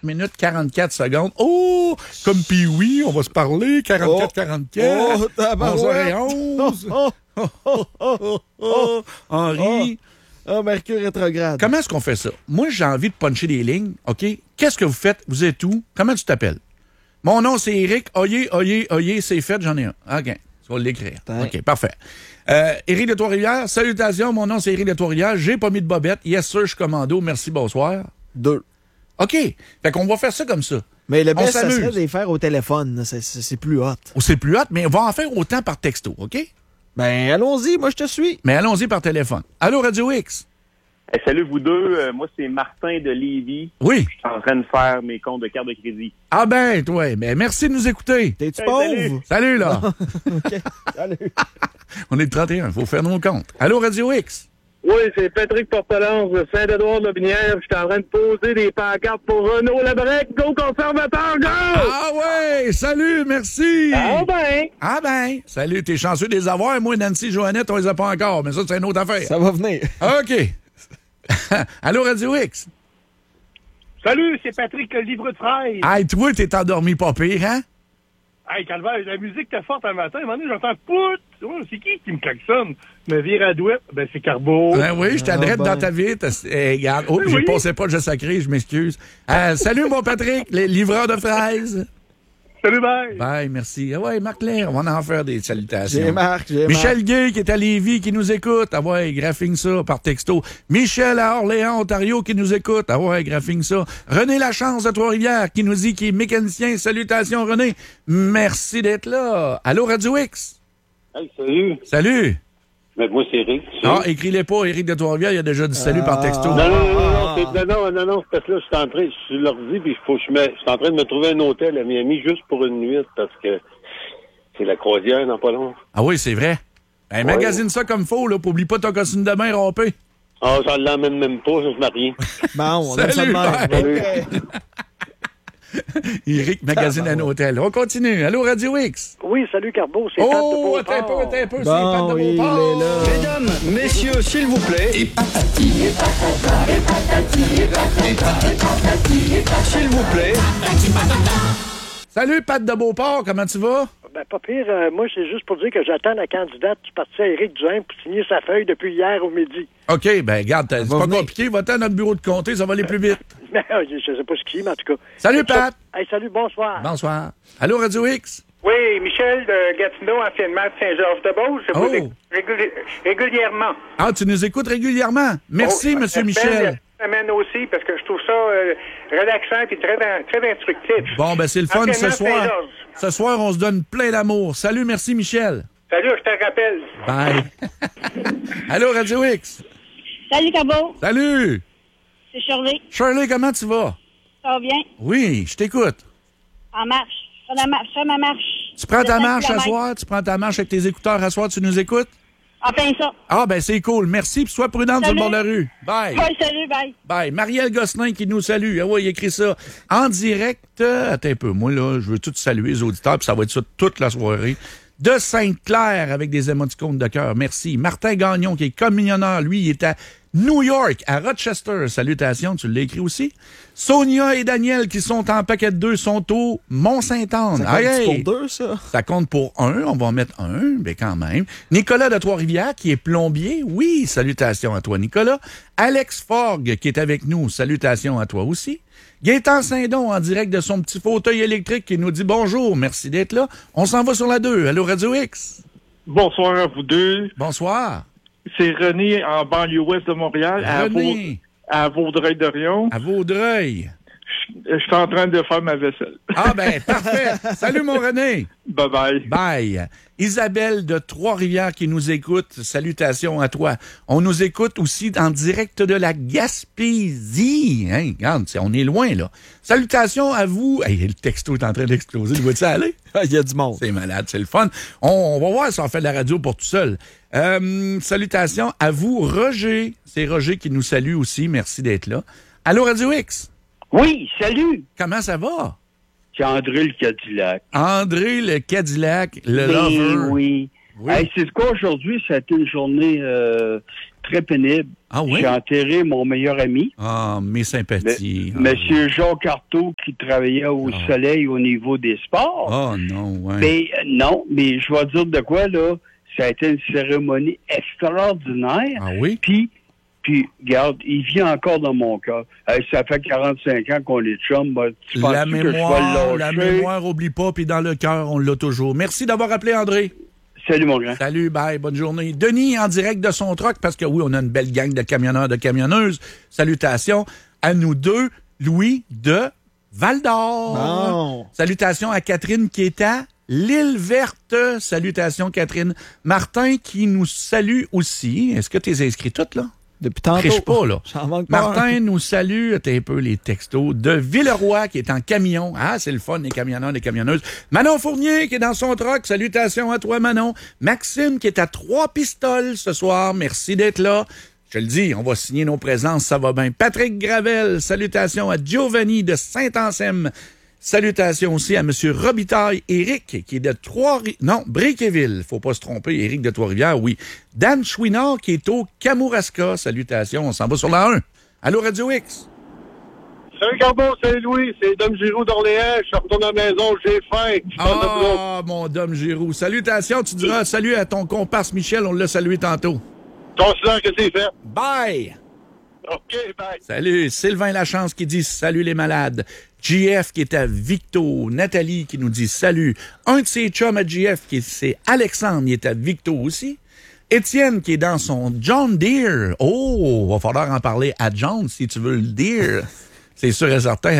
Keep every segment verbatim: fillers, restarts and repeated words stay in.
minutes quarante-quatre secondes. Oh! Comme puis oui, on va se parler. quarante-quatre quarante-quatre. Oh, tabarouette. onze heures onze. Oh, oh, oh, oh, oh. Henri. Oh, Mercure rétrograde. Comment est-ce qu'on fait ça? Moi, j'ai envie de puncher des lignes, OK? Qu'est-ce que vous faites? Vous êtes où? Comment tu t'appelles? Mon nom, c'est Éric. Oyez, oyez, oyez, c'est fait, j'en ai un. OK, tu vas l'écrire. OK, parfait. Euh, Éric de Trois-Rivières, salutations, mon nom, c'est Éric de Trois-Rivières. J'ai pas mis de bobette. Yes, sir, je suis commando. Merci, bonsoir. Deux. OK, fait qu'on va faire ça comme ça. Mais le On best, ça s'amuse. serait de les faire au téléphone. C'est, c'est, c'est plus hot. Oh, c'est plus hot, mais on va en faire autant par texto, OK? Ben, allons-y, moi, je te suis. Mais allons-y par téléphone. Allô, Radio X? Hey, salut vous deux, euh, moi c'est Martin de Lévis. Oui. Je suis en train de faire mes comptes de carte de crédit. Ah ben, toi, ben, merci de nous écouter. T'es-tu Hey, pauvre? salut. Salut, là. OK, salut. On est le trente et un, faut faire nos comptes. Allô, Radio X? Oui, c'est Patrick Portelance de Saint-Édouard-de-Binière. Je suis en train de poser des pancartes pour Renaud Labrec. Go conservateur, go! Ah ouais, salut, merci. Ah ben! Ah ben, salut, t'es chanceux de les avoir. Moi, Nancy, Joannette, on les a pas encore, mais ça, c'est une autre affaire. Ça va venir. OK. Allô, Radio X? Salut, c'est Patrick le livre de fraises. Hey, toi, t'es endormi pas pire, hein? Hey, Calvaire, la musique était forte un matin. À un moment donné, j'entends pout. Oh, c'est qui qui me klaxonne? Me vire à douette. Ben, c'est Carbo. Ben oui, je t'adresse Ah, ben. dans ta vie. Eh, regarde. Oh, Oui, j'ai oui. passé pas de sacré, je m'excuse. Euh, salut, mon Patrick, les livreurs de fraises. Salut, bye. Bye, merci. Ah ouais, Marc Lair, on va en faire des salutations. J'ai Marc, j'ai Michel Marc. Gay qui est à Lévis, qui nous écoute. Ah ouais, graphing ça par texto. Michel à Orléans, Ontario, qui nous écoute. Ah ouais, graphing ça. René Lachance de Trois-Rivières, qui nous dit qu'il est mécanicien. Salutations, René. Merci d'être là. Allô, Radio X? Hey, salut. Salut. Mais moi, c'est Eric. Ah, écris-les pas, Éric de Trois-Rivières, il a déjà dit salut par texto. Non, non, non, non, c'est- non, non, non, non, c'est parce que là, je suis en train, je suis sur l'ordi, puis faut que je me, je suis en train de me trouver un hôtel à Miami juste pour une nuit, parce que c'est la croisière dans pas long. Ah oui, c'est vrai. Ben, magasine ça comme faut, là, puis oublie pas ton costume de bain rompé. Ah, ça l'emmène même pas, ça se marie. Bon, on aime ça Salut, de même. bye. OK. Éric magasine un hôtel. On continue. Allô, Radio X? Oui, salut, Carbo. C'est Oh, attends un peu, attends un peu. c'est Pat Bon, de il est Beauport. là. Mesdames, messieurs, s'il vous plaît. Et patati. S'il vous plaît. Salut, Pat de Beauport, comment tu vas? Ben, pas pire. Euh, moi, c'est juste pour dire que j'attends la candidate du parti à Éric Duhaime pour signer sa feuille depuis hier au midi. OK, ben, regarde, c'est va pas venir. compliqué. Va-t'en à notre bureau de comté, ça va aller plus vite. Mais euh, je sais pas ce qui, mais en tout cas. Salut, Pat. Hey, salut, bonsoir. Bonsoir. Allô, Radio X? Oui, Michel de Gatineau, anciennement de Saint-Georges-de-Beauce. Je vous Oh. écoute réguli- régulièrement. Ah, tu nous écoutes régulièrement. Merci, Oh, Monsieur j'espère Michel. la semaine aussi, parce que je trouve ça euh, relaxant et très, très instructif. Bon, ben, c'est le fun ce Anciennement soir. Saint-Georges. Ce soir, on se donne plein d'amour. Salut, merci, Michel. Salut, je te rappelle. Bye. Allô, Radio X? Salut, Cabo. Salut. C'est Shirley. Shirley, comment tu vas? Ça va bien? Oui, je t'écoute. En marche. Je fais, la mar- je fais ma marche. Tu prends De ta cinq marche à kilomètres. soir? Tu prends ta marche avec tes écouteurs à soir? Tu nous écoutes? En plein ça. Ah, ben c'est cool. Merci. Puis sois prudente sur le Salut. bord de la rue. Bye. Oui, salut, bye. Bye. Marielle Gosselin qui nous salue. Ah ouais, il écrit ça. En direct. euh, attends un peu. Moi, là, je veux tout saluer les auditeurs, puis ça va être ça toute la soirée. De Sainte-Claire avec des émoticônes de cœur. Merci. Martin Gagnon qui est commissionneur. Lui, il est à New York, à Rochester. Salutations. Tu l'as écrit aussi. Sonia et Daniel qui sont en paquet de deux sont au Mont-Saint-Anne. Ça compte Hey, hey. pour deux, ça? Ça compte pour un, on va en mettre un, mais quand même. Nicolas de Trois-Rivières, qui est plombier, oui, salutations à toi, Nicolas. Alex Forgue, qui est avec nous, salutations à toi aussi. Gaétan Saint-Don, en direct de son petit fauteuil électrique, qui nous dit bonjour, merci d'être là. On s'en va sur la deux. Allô, Radio X? Bonsoir à vous deux. Bonsoir. C'est René en banlieue ouest de Montréal, à, Vau- René, à Vaudreuil-Dorion. à Vaudreuil. Je suis en train de faire ma vaisselle. Ah ben, parfait. Salut, mon René. Bye-bye. Bye. Isabelle de Trois-Rivières qui nous écoute. Salutations à toi. On nous écoute aussi en direct de la Gaspésie. Hein, regarde, c'est- on est loin, là. Salutations à vous. Hey, le texto est en train d'exploser. Où ça aller? Il y a du monde. C'est malade, c'est le fun. On, on va voir si on fait de la radio pour tout seul. Euh, salutations à vous, Roger. C'est Roger qui nous salue aussi. Merci d'être là. Allô, Radio X? Oui, salut. Comment ça va? C'est André le Cadillac. André le Cadillac, le Ben lover. oui. Oui. Hey, c'est quoi aujourd'hui? Ça a été une journée euh, très pénible. Ah oui? J'ai enterré mon meilleur ami. Ah, mes sympathies. M- ah, Monsieur Jacques Artaud, qui travaillait au Ah. Soleil au niveau des sports. Oh non, ouais. Mais euh, non, mais je vais dire de quoi, là. Ça a été une cérémonie extraordinaire. Ah oui? Puis, puis, regarde, il vit encore dans mon cœur. Hey, ça fait quarante-cinq ans qu'on est chum. Ben, tu La penses-tu que je vais mémoire, le la lâcher? mémoire, oublie pas, puis dans le cœur, on l'a toujours. Merci d'avoir appelé, André. Salut, mon grand. Salut, bye, bonne journée. Denis, en direct de son truck, parce que oui, on a une belle gang de camionneurs, de camionneuses. Salutations à nous deux, Louis de Val-d'Or. Bon. Salutations à Catherine qui est à l'île verte. Salutations, Catherine. Martin qui nous salue aussi. Est-ce que tu es inscrit toutes, là? Depuis tantôt. Triche pas, là. J'en manque pas Martin un. nous salue, t'as un peu les textos, de Villeroy qui est en camion. Ah, c'est le fun, les camionneurs, les camionneuses. Manon Fournier qui est dans son truck. Salutations à toi, Manon. Maxime qui est à trois pistoles ce soir. Merci d'être là. Je le dis, on va signer nos présences, ça va bien. Patrick Gravel, salutations à Giovanni de Saint-Anselme. Salutations aussi à M. Robitaille, Éric, qui est de Trois... Non, Bréquéville. Faut pas se tromper, Éric de Trois-Rivières, oui. Dan Chouinard, qui est au Kamouraska. Salutations, on s'en va sur la un. Allô, Radio X. Salut Carbo, salut Louis, c'est Dom Giroux d'Orléans, je retourne à la maison, j'ai faim. Je parle de boulot. Ah, mon Dom Giroux. Salutations, tu diras salut à ton comparse Michel, on l'a salué tantôt. Considère que c'est fait. Bye! OK, bye. Salut, Sylvain Lachance qui dit salut les malades. J F qui est à Victo. Nathalie qui nous dit salut. Un de ses chums à J F, qui c'est Alexandre, il est à Victo aussi. Étienne qui est dans son John Deere. Oh, va falloir en parler à John si tu veux le dire. C'est sûr et certain.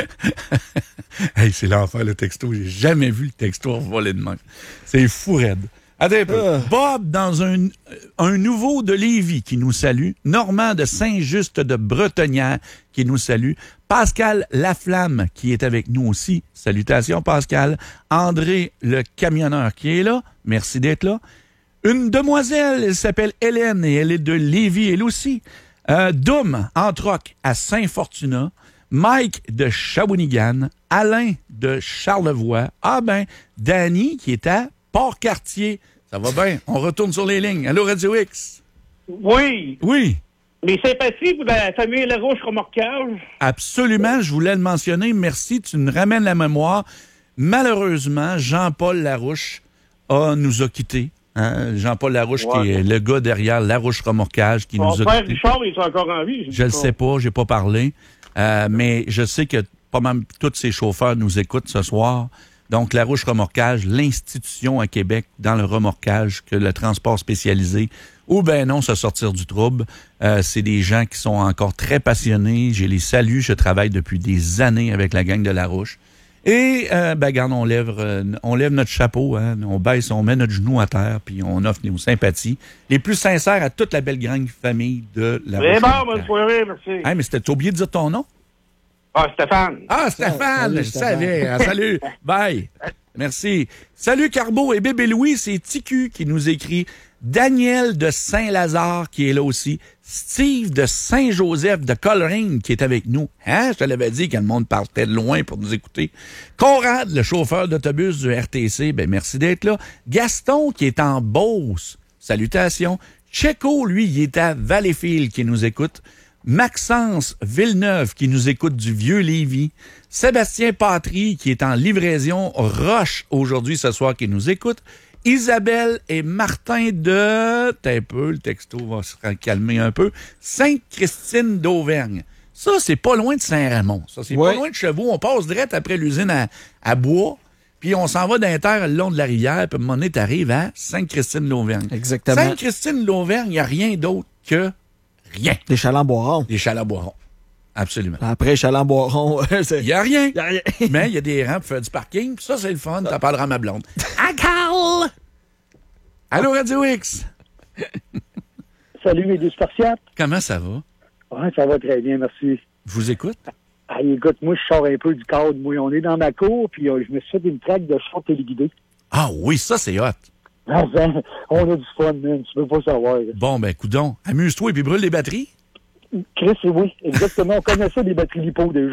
Hey, c'est l'enfer le texto. J'ai jamais vu le texto voler de main. C'est fou raide. Attends un peu. Euh. Bob dans un, un nouveau de Lévis qui nous salue. Normand de Saint-Just de Bretonnière qui nous salue. Pascal Laflamme qui est avec nous aussi. Salutations Pascal. André le camionneur qui est là. Merci d'être là. Une demoiselle, elle s'appelle Hélène et elle est de Lévis elle aussi. Euh, Doom en troc à Saint-Fortuna. Mike de Shawinigan. Alain de Charlevoix. Ah ben, Danny qui est à Port-Cartier. Ça va bien. On retourne sur les lignes. Allô, Radio X? Oui. Oui. Mes sympathies pour la famille Larouche Remorquage. Absolument. Je voulais le mentionner. Merci. Tu nous ramènes la mémoire. Malheureusement, Jean-Paul Larouche a, nous a quittés. Hein? Jean-Paul Larouche, Ouais. qui est le gars derrière Larouche Remorquage, qui Mon nous a père quittés. Richard, il est encore en vie. Je le sais pas. J'ai pas parlé. Euh, mais je sais que pas mal tous ces chauffeurs nous écoutent ce soir. Donc, Larouche Remorquage, l'institution à Québec dans le remorquage, que le transport spécialisé, ou ben non, se sortir du trouble. Euh, c'est des gens qui sont encore très passionnés. Je les salue. Je travaille depuis des années avec la gang de Larouche. Et, euh, ben, regarde, on lève, euh, on lève notre chapeau, hein, on baisse, on met notre genou à terre, puis on offre nos sympathies les plus sincères à toute la belle grande famille de Larouche. C'est bon, bonne soirée, merci. Hey, mais c'était, t'as oublié de dire ton nom? Ah, Stéphane. Ah, Stéphane, Salut, je Stéphane. savais. Ah, salut. Bye. Merci. Salut, Carbo et Bébé Louis, c'est Ticu qui nous écrit. Daniel de Saint-Lazare qui est là aussi. Steve de Saint-Joseph de Coleraine qui est avec nous. Hein? Je te l'avais dit que le monde partait de loin pour nous écouter. Conrad, le chauffeur d'autobus du R T C, ben merci d'être là. Gaston qui est en Beauce. Salutations. Checo, lui, il est à Valleyfield qui nous écoute. Maxence Villeneuve qui nous écoute du Vieux-Lévis. Sébastien Patry qui est en livraison Roche aujourd'hui ce soir qui nous écoute. Isabelle et Martin de... T'as un peu, le texto va se calmer un peu. Sainte-Christine d'Auvergne. Ça, c'est pas loin de Saint-Raymond. Ça, c'est Ouais. pas loin de Chevaux. On passe direct après l'usine à, à bois. Puis on s'en va d'un terre le long de la rivière. Puis à un moment donné, t'arrives à Sainte-Christine d'Auvergne. Exactement. Sainte-Christine d'Auvergne, il n'y a rien d'autre que rien. Des chalands-boirons. Des chalaboirons. Absolument. Après, chalands-boirons, c'est... Il n'y a rien. Y a rien. Mais il y a des rangs pour faire du parking. Puis ça, c'est le fun. T'en parleras à ma blonde. À Carl! Allô, Radio X? Salut, mes deux Spartiates. Comment ça va? Ouais, ça va très bien, merci. Je vous écoute. Ah, écoute, moi, je sors un peu du cadre. Moi, on est dans ma cour, puis euh, je me suis fait une traque de chant téléguidé. Ah oui, ça, c'est hot. Ah, ben, on a du fun, man. Tu peux pas savoir. Bon, ben, coudonc, amuse-toi et puis brûle les batteries. Chris, oui, exactement. On connaît ça des batteries lipo déjà.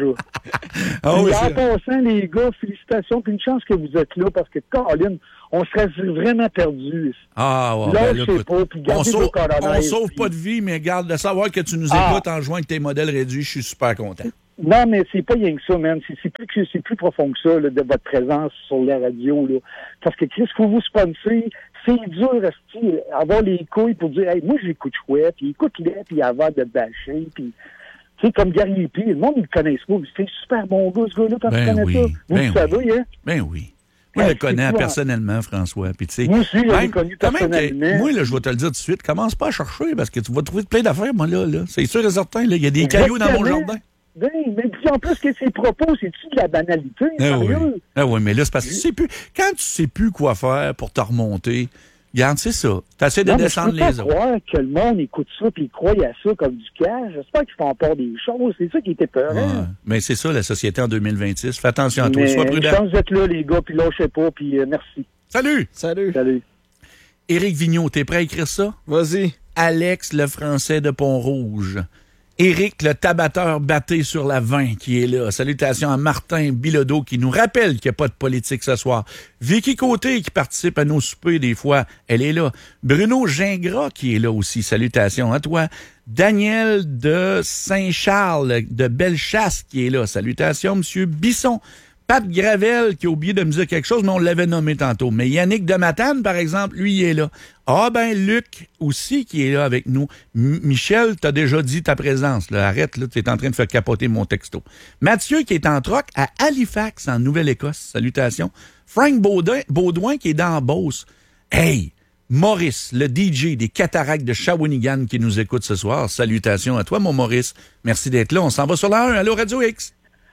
Ah oui, en c'est... passant, les gars, félicitations. Puis une chance que vous êtes là parce que, Colin, on serait vraiment perdus. Ah, ouais, Là, ben, je là, sais écoute, pas. Puis on gardez sauve, vos coronaires. on sauve puis... pas de vie, mais garde de savoir que tu nous Ah. écoutes en jouant avec tes modèles réduits, je suis super content. Non, mais c'est pas rien que ça, man. C'est, c'est, plus, que, c'est plus profond que ça, là, de votre présence sur la radio. Là. Parce que, Chris, faut vous sponsor. C'est dur, esti, avoir les couilles pour dire, hey, moi, j'écoute chouette, puis écoute-les, puis avant de bâcher, puis... Tu sais, comme Gary Hippie, le monde, ils le connaissent pas. C'est un super bon gars, ce gars-là, quand Ben tu connais oui, ça. Vous ben le savez, hein? Ben oui. Moi, Hey, je le connais c'est quoi? personnellement, François. Puis, tu sais, Moi aussi, je l'ai même- connu quand même que- personnellement. moi, là, je vais te le dire tout de suite, commence pas à chercher parce que tu vas trouver plein d'affaires, moi, là. là. C'est sûr et certain, là. Il y a des cailloux dans mon Exactement. jardin. Ben, mais puis en plus que ses propos, c'est-tu de la banalité, Ah oui. sérieux? Ah oui, mais là, c'est parce que tu sais plus. Quand tu sais plus quoi faire pour te remonter, regarde, c'est ça. Tu essaies de Non, mais descendre je peux les pas autres. croire que le monde écoute ça puis croit à ça comme du cash. J'espère qu'ils font encore des choses. C'est ça qui était peur. Ouais. Mais c'est ça, la société en deux mille vingt-six. Fais attention à toi, Mais sois je prudent. pense que vous êtes là, les gars, puis lâchez pas, puis euh, merci. Salut! Salut. Salut. Éric Vigneault, t'es prêt à écrire ça? Vas-y. Alex, le Français de Pont-Rouge. Éric, le tabatteur batté sur la vingt, qui est là. Salutations à Martin Bilodeau, qui nous rappelle qu'il n'y a pas de politique ce soir. Vicky Côté, qui participe à nos soupers des fois, elle est là. Bruno Gingras, qui est là aussi. Salutations à toi. Daniel de Saint-Charles, de Bellechasse, qui est là. Salutations, Monsieur Bisson. Pat Gravel, qui a oublié de me dire quelque chose, mais on l'avait nommé tantôt. Mais Yannick de Matane, par exemple, lui, il est là. Ah ben, Luc aussi, qui est là avec nous. M- Michel, t'as déjà dit ta présence. Là. Arrête, là, tu es en train de faire capoter mon texto. Mathieu, qui est en troc à Halifax, en Nouvelle-Écosse. Salutations. Frank Baudin, Baudouin, qui est dans Beauce. Hey! Maurice, le D J des Cataractes de Shawinigan, qui nous écoute ce soir. Salutations à toi, mon Maurice. Merci d'être là. On s'en va sur la un. Allô, Radio X.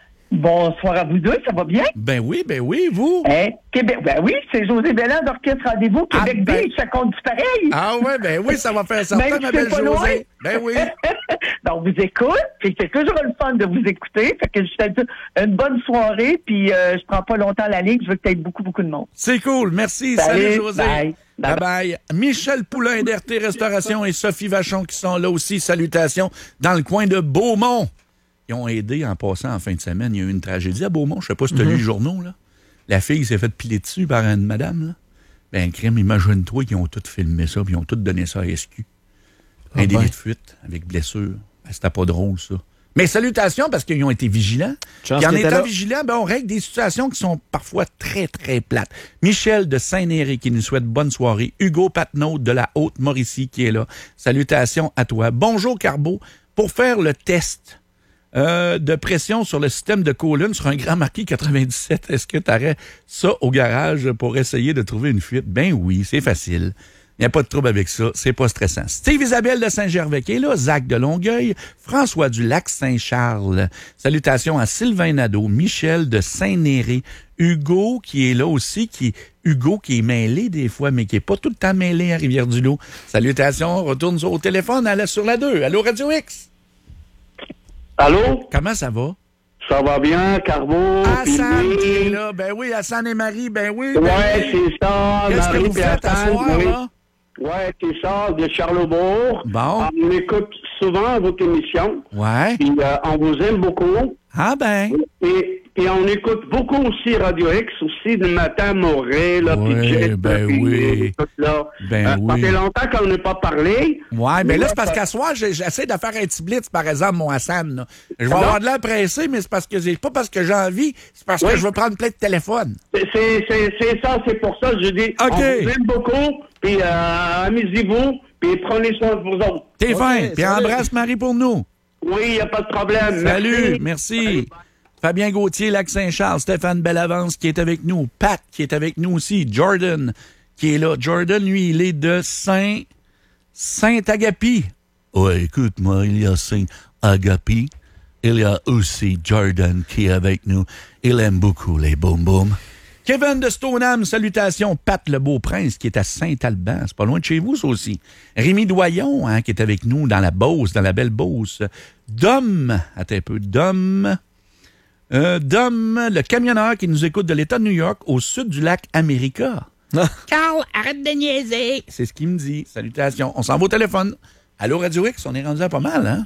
Bonsoir à vous deux, ça va bien? Ben oui, ben oui, vous? Hein? Québec, ben oui, c'est José Belland d'Orchestre Rendez-vous, Québec Ah, ben- Beach, ça compte du pareil. Ah ouais, ben oui, ça va faire certain, Même ma si c'est belle pas loin. Josée. Ben oui. Donc, on vous écoute, puis c'est toujours le fun de vous écouter. Fait que je te dis une bonne soirée, puis euh, je prends pas longtemps la ligne, je veux que tu aies beaucoup, beaucoup de monde. C'est cool, merci. Salut, Salut, José. bye. Bye bye. Michel Poulain d'R T Restauration et Sophie Vachon qui sont là aussi. Salutations dans le coin de Beaumont. Ils ont aidé en passant en fin de semaine. Il y a eu une tragédie à Beaumont. Je sais pas si tu as Mhm. lu le journaux, là. La fille s'est fait piler dessus par une madame, là. Ben, crème, imagine-toi qu'ils ont tout filmé ça, puis ils ont tout donné ça à S Q. Un Ah délit ben. de fuite avec blessure. Ben, c'était pas drôle, ça. Mais salutations parce qu'ils ont été vigilants. Chance Puis en qu'ils étaient étant là. vigilants, ben, on règle des situations qui sont parfois très, très plates. Michel de Saint-Néry qui nous souhaite bonne soirée. Hugo Patnaud de la Haute-Mauricie qui est là. Salutations à toi. Bonjour, Carbo. Pour faire le test euh, de pression sur le système de colonne sur un Grand Marquis quatre-vingt-dix-sept, est-ce que tu aurais ça au garage pour essayer de trouver une fuite? Ben oui, c'est facile. Il n'y a pas de trouble avec ça. C'est pas stressant. Steve Isabelle de Saint-Gervais qui est là. Zach de Longueuil. François du Lac-Saint-Charles. Salutations à Sylvain Nadeau. Michel de Saint-Néry. Hugo qui est là aussi. Qui Hugo qui est mêlé des fois, mais qui est pas tout le temps mêlé à Rivière-du-Loup. Salutations. On retourne au téléphone à la, sur la deux. Allô, Radio X? Allô? Comment ça va? Ça va bien, Carbo? Hassan puis- qui est là. Ben oui, Hassan et Marie. Ben oui. ben Ouais, oui. c'est ça. Qu'est-ce que Marie vous faites à Hassan, soir, oui. là? Ouais, c'est ça, de Charlebourg. Bon. On écoute souvent votre émission. Ouais. Puis euh, on vous aime beaucoup. Ah ben. Et, et on écoute beaucoup aussi Radio X, aussi le matin Moré, là, Ouais, puis Jet, ben puis, oui. tout là. Ben Euh, Ça oui. fait longtemps qu'on n'a pas parlé. Ouais, mais là, c'est parce ça- qu'à soir, j'ai- j'essaie de faire un petit blitz, par exemple, mon Hassan. là. Je vais Ah non? avoir de l'air pressé, mais c'est parce que c'est pas parce que j'ai envie, c'est parce Oui. que je veux prendre plein de téléphones. C'est- C'est c'est- c'est ça, c'est pour ça que je dis, OK. on vous aime beaucoup, puis euh, amusez-vous, puis prenez soin de vous autres. T'es Ok, fin, puis salut. embrasse Marie pour nous. Oui, il n'y a pas de problème. Salut, Merci. merci. Fabien Gauthier, Lac-Saint-Charles, Stéphane Bellavance qui est avec nous, Pat qui est avec nous aussi, Jordan qui est là. Jordan, lui, il est de Saint... Saint-Agapi. Ouais, écoute-moi, il y a Saint-Agapi. Il y a aussi Jordan qui est avec nous. Il aime beaucoup les boum-boum. Kevin de Stoneham, salutations. Pat le Beau-Prince qui est à Saint-Alban. C'est pas loin de chez vous, ça aussi. Rémi Doyon, hein, qui est avec nous dans la Beauce, dans la belle Beauce. Dom, attends un peu, Dom... Euh, Dom, le camionneur qui nous écoute de l'État de New York, au sud du lac America. Carl, arrête de niaiser. C'est ce qu'il me dit. Salutations. On s'en va au téléphone. Allô, Radio X, on est rendu à pas mal, hein?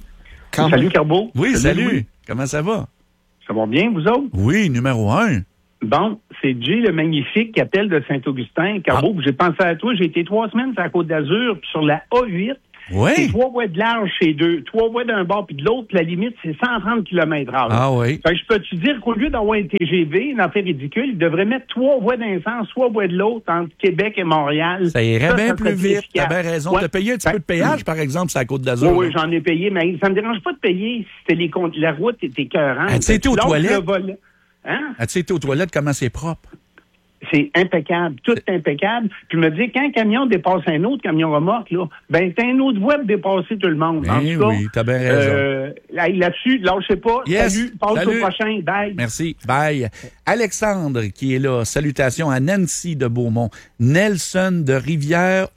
Quand Salut, même. Carbo. Oui, salut. Louis. Comment ça va? Ça va bien, vous autres? Oui, numéro un. Bon, c'est Jay le Magnifique qui appelle de Saint-Augustin. Carbo, Ah. j'ai pensé à toi. J'ai été trois semaines sur la Côte d'Azur, puis sur la A huit. Oui. C'est trois voies de large chez deux. Trois voies d'un bord puis de l'autre. La limite, c'est cent trente kilomètres heure. Ah oui. Fait que je peux te dire qu'au lieu d'avoir un T G V, une affaire ridicule, ils devraient mettre trois voies d'un sens, trois voies de l'autre entre Québec et Montréal. Ça irait bien plus serait vite. T'as efficace. bien raison. Ouais. De payer un petit peu de péage, par exemple, sur la Côte d'Azur. Oui, oui, j'en ai payé, mais ça me dérange pas de payer si c'était les comptes. La route était écœurante. As-tu été aux Lâches toilettes? le volant. Hein? As-tu été aux toilettes? Comment c'est propre? C'est impeccable, tout est impeccable. Puis je me dis, quand un camion dépasse un autre camion remorque, là, ben t'as un autre voie pour dépasser tout le monde. Ben en tout cas, oui, t'as bien raison. Euh, là, là-dessus, lâchez pas. Yes. Salut, passe Salut. au prochain. Bye. Merci. Bye. Alexandre qui est là. Salutations à Nancy de Beaumont. Nelson de Rivière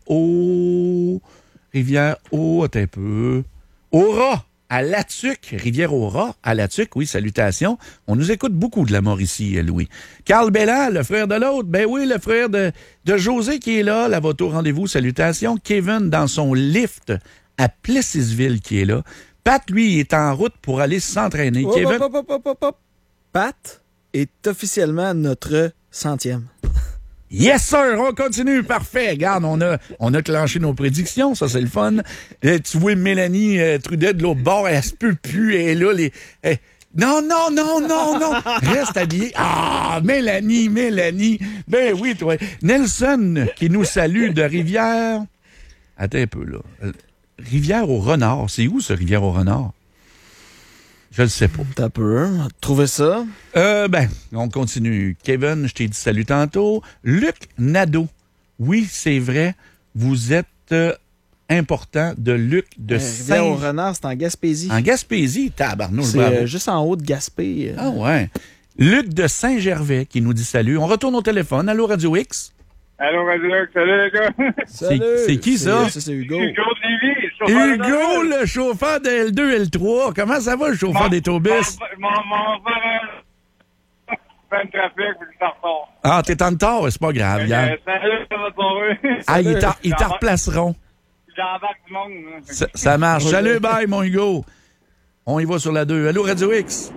au Rivière au attends un peu. Aura à Latuc, Rivière Aura à Latuc. Oui, salutations. On nous écoute beaucoup de la Mauricie, Louis. Carl Bellan, le frère de l'autre. Ben oui, le frère de, de José qui est là. La voto rendez-vous. Salutations. Kevin dans son lift à Plessisville qui est là. Pat, lui, est en route pour aller s'entraîner. Hop, Kevin. hop, hop, hop, hop, hop. Pat est officiellement notre centième. Yes, sir! On continue. Parfait. Regarde, on a, on a clenché nos prédictions. Ça, c'est le fun. Euh, tu vois Mélanie euh, Trudet de l'autre bord, elle se peut plus. Elle est là, les... elle- Non, non, non, non, non. Reste habillé. Ah, Mélanie, Mélanie. Ben oui, toi. Nelson, qui nous salue de Rivière. Attends un peu, là. Euh, Rivière au Renard. C'est où, ce Rivière au Renard? Je le sais pas. T'as peu. Trouver ça? Euh, ben, on continue. Kevin, je t'ai dit salut tantôt. Luc Nadeau. Oui, c'est vrai. Vous êtes euh, important de Luc de Euh, Saint... au Renard, c'est en Gaspésie. En Gaspésie, tabarnouche, C'est bravo. euh, juste en haut de Gaspé. euh. Ah ouais. Luc de Saint-Gervais qui nous dit salut. On retourne au téléphone. Allô, Radio X? Allô, Radio X, salut les gars. C'est, c'est qui ça? C'est, c'est Hugo. Hugo de Lévis, chauffeur Hugo, d'autobus. le chauffeur de L deux, L trois. Comment ça va, le chauffeur des autobus? Mon, mon frère, euh, fait le trafic, puis il s'en retard. Ah, t'es en retard, c'est pas grave. Fait que, Yann. euh, Salut, ça va tomber. Ah, ils t'en- ils t'en replaceront. J'embarque du monde. hein. Ça, ça marche. Salut, bye, mon Hugo. On y va sur la deux. Allô, Radio X?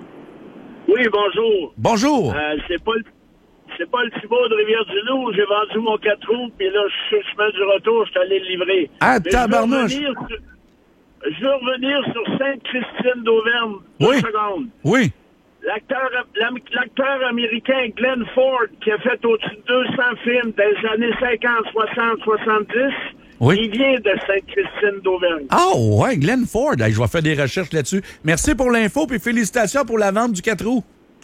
Oui, bonjour. Bonjour. Euh, c'est pas le c'est pas le Thibaut de Rivière-du-Loup. J'ai vendu mon quatre roues, puis là, je suis sur le chemin du retour, je suis allé le livrer. Ah, Mais je veux tabarnouche. revenir sur- Je veux revenir sur Sainte-Christine d'Auvergne. Oui. Deux secondes. Oui. L'acteur, l'am- l'acteur américain Glenn Ford, qui a fait au-dessus de deux cents films dans les années cinquante, soixante, soixante-dix, Oui. il vient de Sainte-Christine d'Auvergne. Ah ouais, Glenn Ford. Hey, je vais faire des recherches là-dessus. Merci pour l'info, puis félicitations pour la vente du quatre roues.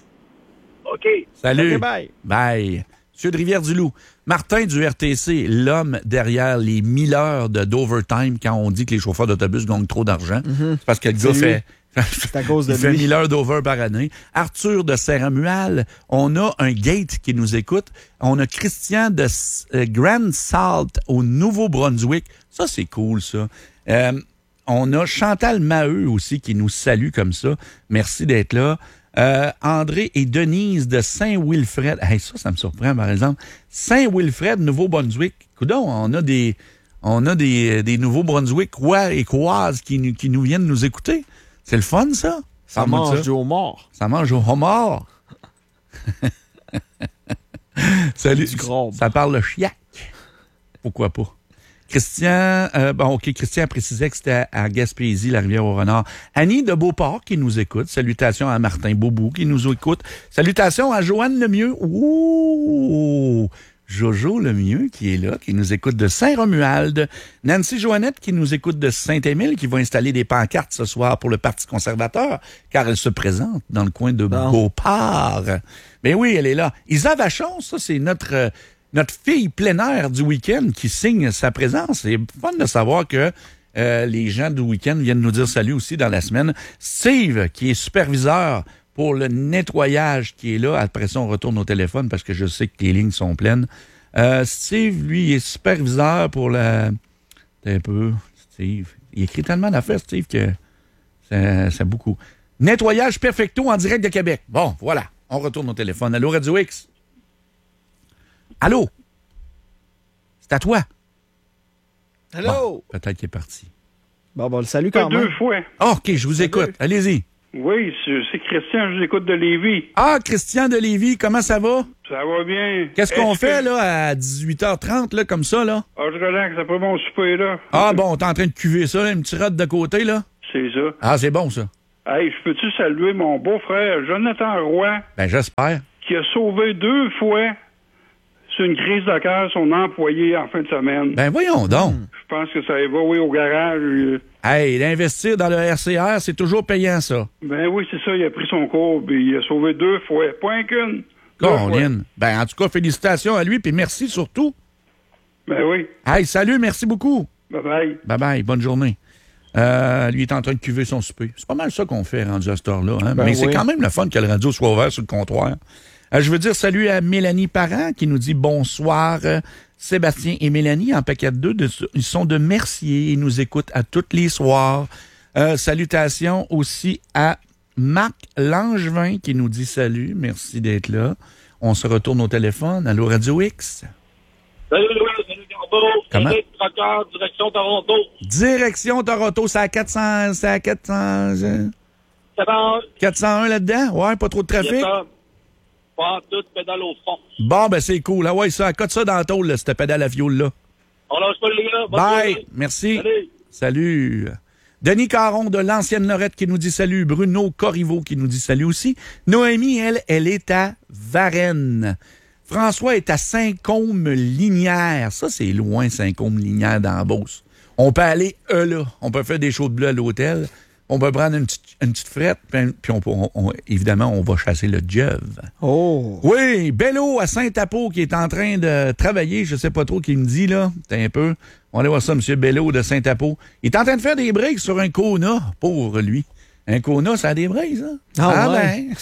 OK. Salut. Ok, bye. Bye. Monsieur de Rivière-du-Loup. Martin du R T C, l'homme derrière les mille heures de d'overtime quand on dit que les chauffeurs d'autobus gagnent trop d'argent. C'est parce que le C'est gars lui. fait... C'est à cause de Il fait lui. mille heures d'over par année. Arthur de Saint-Romuald. On a un Gate qui nous écoute. On a Christian de euh, Grand Salt au Nouveau-Brunswick. Ça, c'est cool, ça. Euh, on a Chantal Maheu aussi qui nous salue comme ça. Merci d'être là. Euh, André et Denise de Saint-Wilfred. Hey, ça, ça me surprend, par exemple. Saint-Wilfred, Nouveau-Brunswick. Coudon, on a des, on a des, des Nouveau-Brunswickois et Coises qui, nous- qui nous viennent nous écouter. C'est le fun, ça? Ça Parle-moi de mange du homard. Ça mange au homard. Salut. Du crabe. Ça parle le chiac. Pourquoi pas? Christian, euh, bon, OK, Christian précisait que c'était à Gaspésie, la rivière au Renard. Annie de Beauport qui nous écoute. Salutations à Martin Boubou qui nous écoute. Salutations à Joanne Lemieux. Ouh! Jojo Lemieux qui est là, qui nous écoute de Saint-Romuald. Nancy Joannette qui nous écoute de Saint-Émile, qui va installer des pancartes ce soir pour le Parti conservateur, car elle se présente dans le coin de Bon. Beauport. Mais oui, elle est là. Isa Vachon, ça, c'est notre... euh, notre fille plein air du week-end qui signe sa présence. C'est fun de savoir que euh, les gens du week-end viennent nous dire salut aussi dans la semaine. Steve, qui est superviseur pour le nettoyage, qui est là. Après ça, on retourne au téléphone parce que je sais que les lignes sont pleines. Euh, Steve, lui, est superviseur pour la... Un peu, Steve. Il écrit tellement d'affaires, Steve, que c'est, c'est beaucoup. Nettoyage perfecto en direct de Québec. Bon, voilà. On retourne au téléphone. Allô, Radio X? Allô? C'est à toi. Hello! Bon, peut-être qu'il est parti. Bon, bon, le salut quand Ouais, même. deux fois. Ah, OK, je vous écoute. Allez-y. Oui, c'est c'est Christian, je vous écoute de Lévis. Ah, Christian de Lévis, comment ça va? Ça va bien. Qu'est-ce qu'on Est-ce fait, que- là, à dix-huit heures trente, là, comme ça, là? Ah, je relaxe après mon souper, là. Ah, bon, t'es en train de cuver ça, là, une petite rotte de côté, là? C'est ça. Ah, c'est bon, ça. Hey, je peux-tu saluer mon beau-frère Jonathan Roy, Ben, j'espère. qui a sauvé deux fois sur une crise de cœur son employé en fin de semaine. Ben, voyons donc. Je pense que ça va, oui, au garage. euh, Hey, d'investir dans le R C R, c'est toujours payant, ça. Ben oui, c'est ça, il a pris son cours, puis il a sauvé deux fois. Point qu'une. Deux fois. Colin. Ben, en tout cas, félicitations à lui, puis merci surtout. Ben oui. Hey, salut, merci beaucoup. Bye-bye. Bye-bye, bonne journée. Euh, lui est en train de cuver son souper. C'est pas mal ça qu'on fait rendu à cette heure-là. Hein? Ben Mais c'est oui. quand même le fun que le radio soit ouvert sur le comptoir. Euh, je veux dire salut à Mélanie Parent qui nous dit bonsoir. Euh, Sébastien et Mélanie en paquet de deux. De, ils sont de Mercier. Ils nous écoutent à tous les soirs. Euh, salutations aussi à Marc Langevin qui nous dit salut. Merci d'être là. On se retourne au téléphone. Allô, Radio X. Salut Louis, salut Garbo. Comment? Salut Trucker, direction Toronto. Direction Toronto, c'est à quatre cents, c'est à quatre cents, euh, Ça va? quatre cent un là-dedans? Ouais, pas trop de trafic? Yes, sir. Pas tout pédale au fond. Bon, ben c'est cool. Ah ouais, ça, cote ça dans le tôle, là, cette pédale à fioul, là. On lâche pas les gars. Bonne Bye! journée. Merci. Salut. Salut. Denis Caron de l'Ancienne Lorette qui nous dit salut. Bruno Corriveau qui nous dit salut aussi. Noémie, elle, elle est à Varennes. François est à Saint-Côme-Linière. Ça, c'est loin, Saint-Côme-Linière dans la Beauce. On peut aller eux là. On peut faire des shows de bleu à l'hôtel. On peut prendre une petite, une petite frette, puis puis on, on, on- évidemment, on va chasser le Jeuve. Oh! Oui, Bello à Saint-Apo qui est en train de travailler, je sais pas trop qui me dit, là. T'es un peu. On va aller voir ça, M. Bello de Saint-Apo. Il est en train de faire des breaks sur un Kona, pour lui. Un Kona, ça a des breaks, ça? Ah ouais. ben.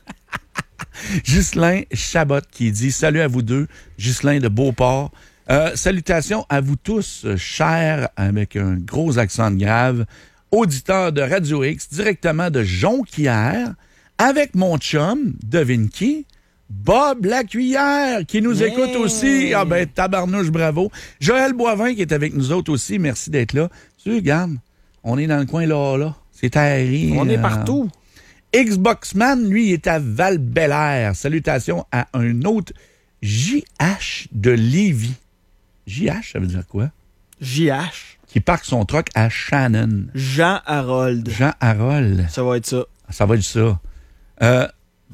Ghislain Chabot qui dit salut à vous deux. Ghislain de Beauport. Euh, salutations à vous tous, chers, avec un gros accent de grave, auditeurs de Radio X, directement de Jonquière, avec mon chum, devine qui? Bob Lacuillère, qui nous Yeah. écoute aussi. Ah ben, tabarnouche, bravo. Joël Boivin, qui est avec nous autres aussi. Merci d'être là. Tu regarde, on est dans le coin là, là. C'est aéré. On est euh, partout. Xboxman, lui, est à Val-Bélair. Salutations à un autre J H de Lévis. J H, ça veut dire quoi? J H. Qui parque son truck à Shannon. Jean Harold. Jean Harold. Ça va être ça. Ça va être ça. Euh,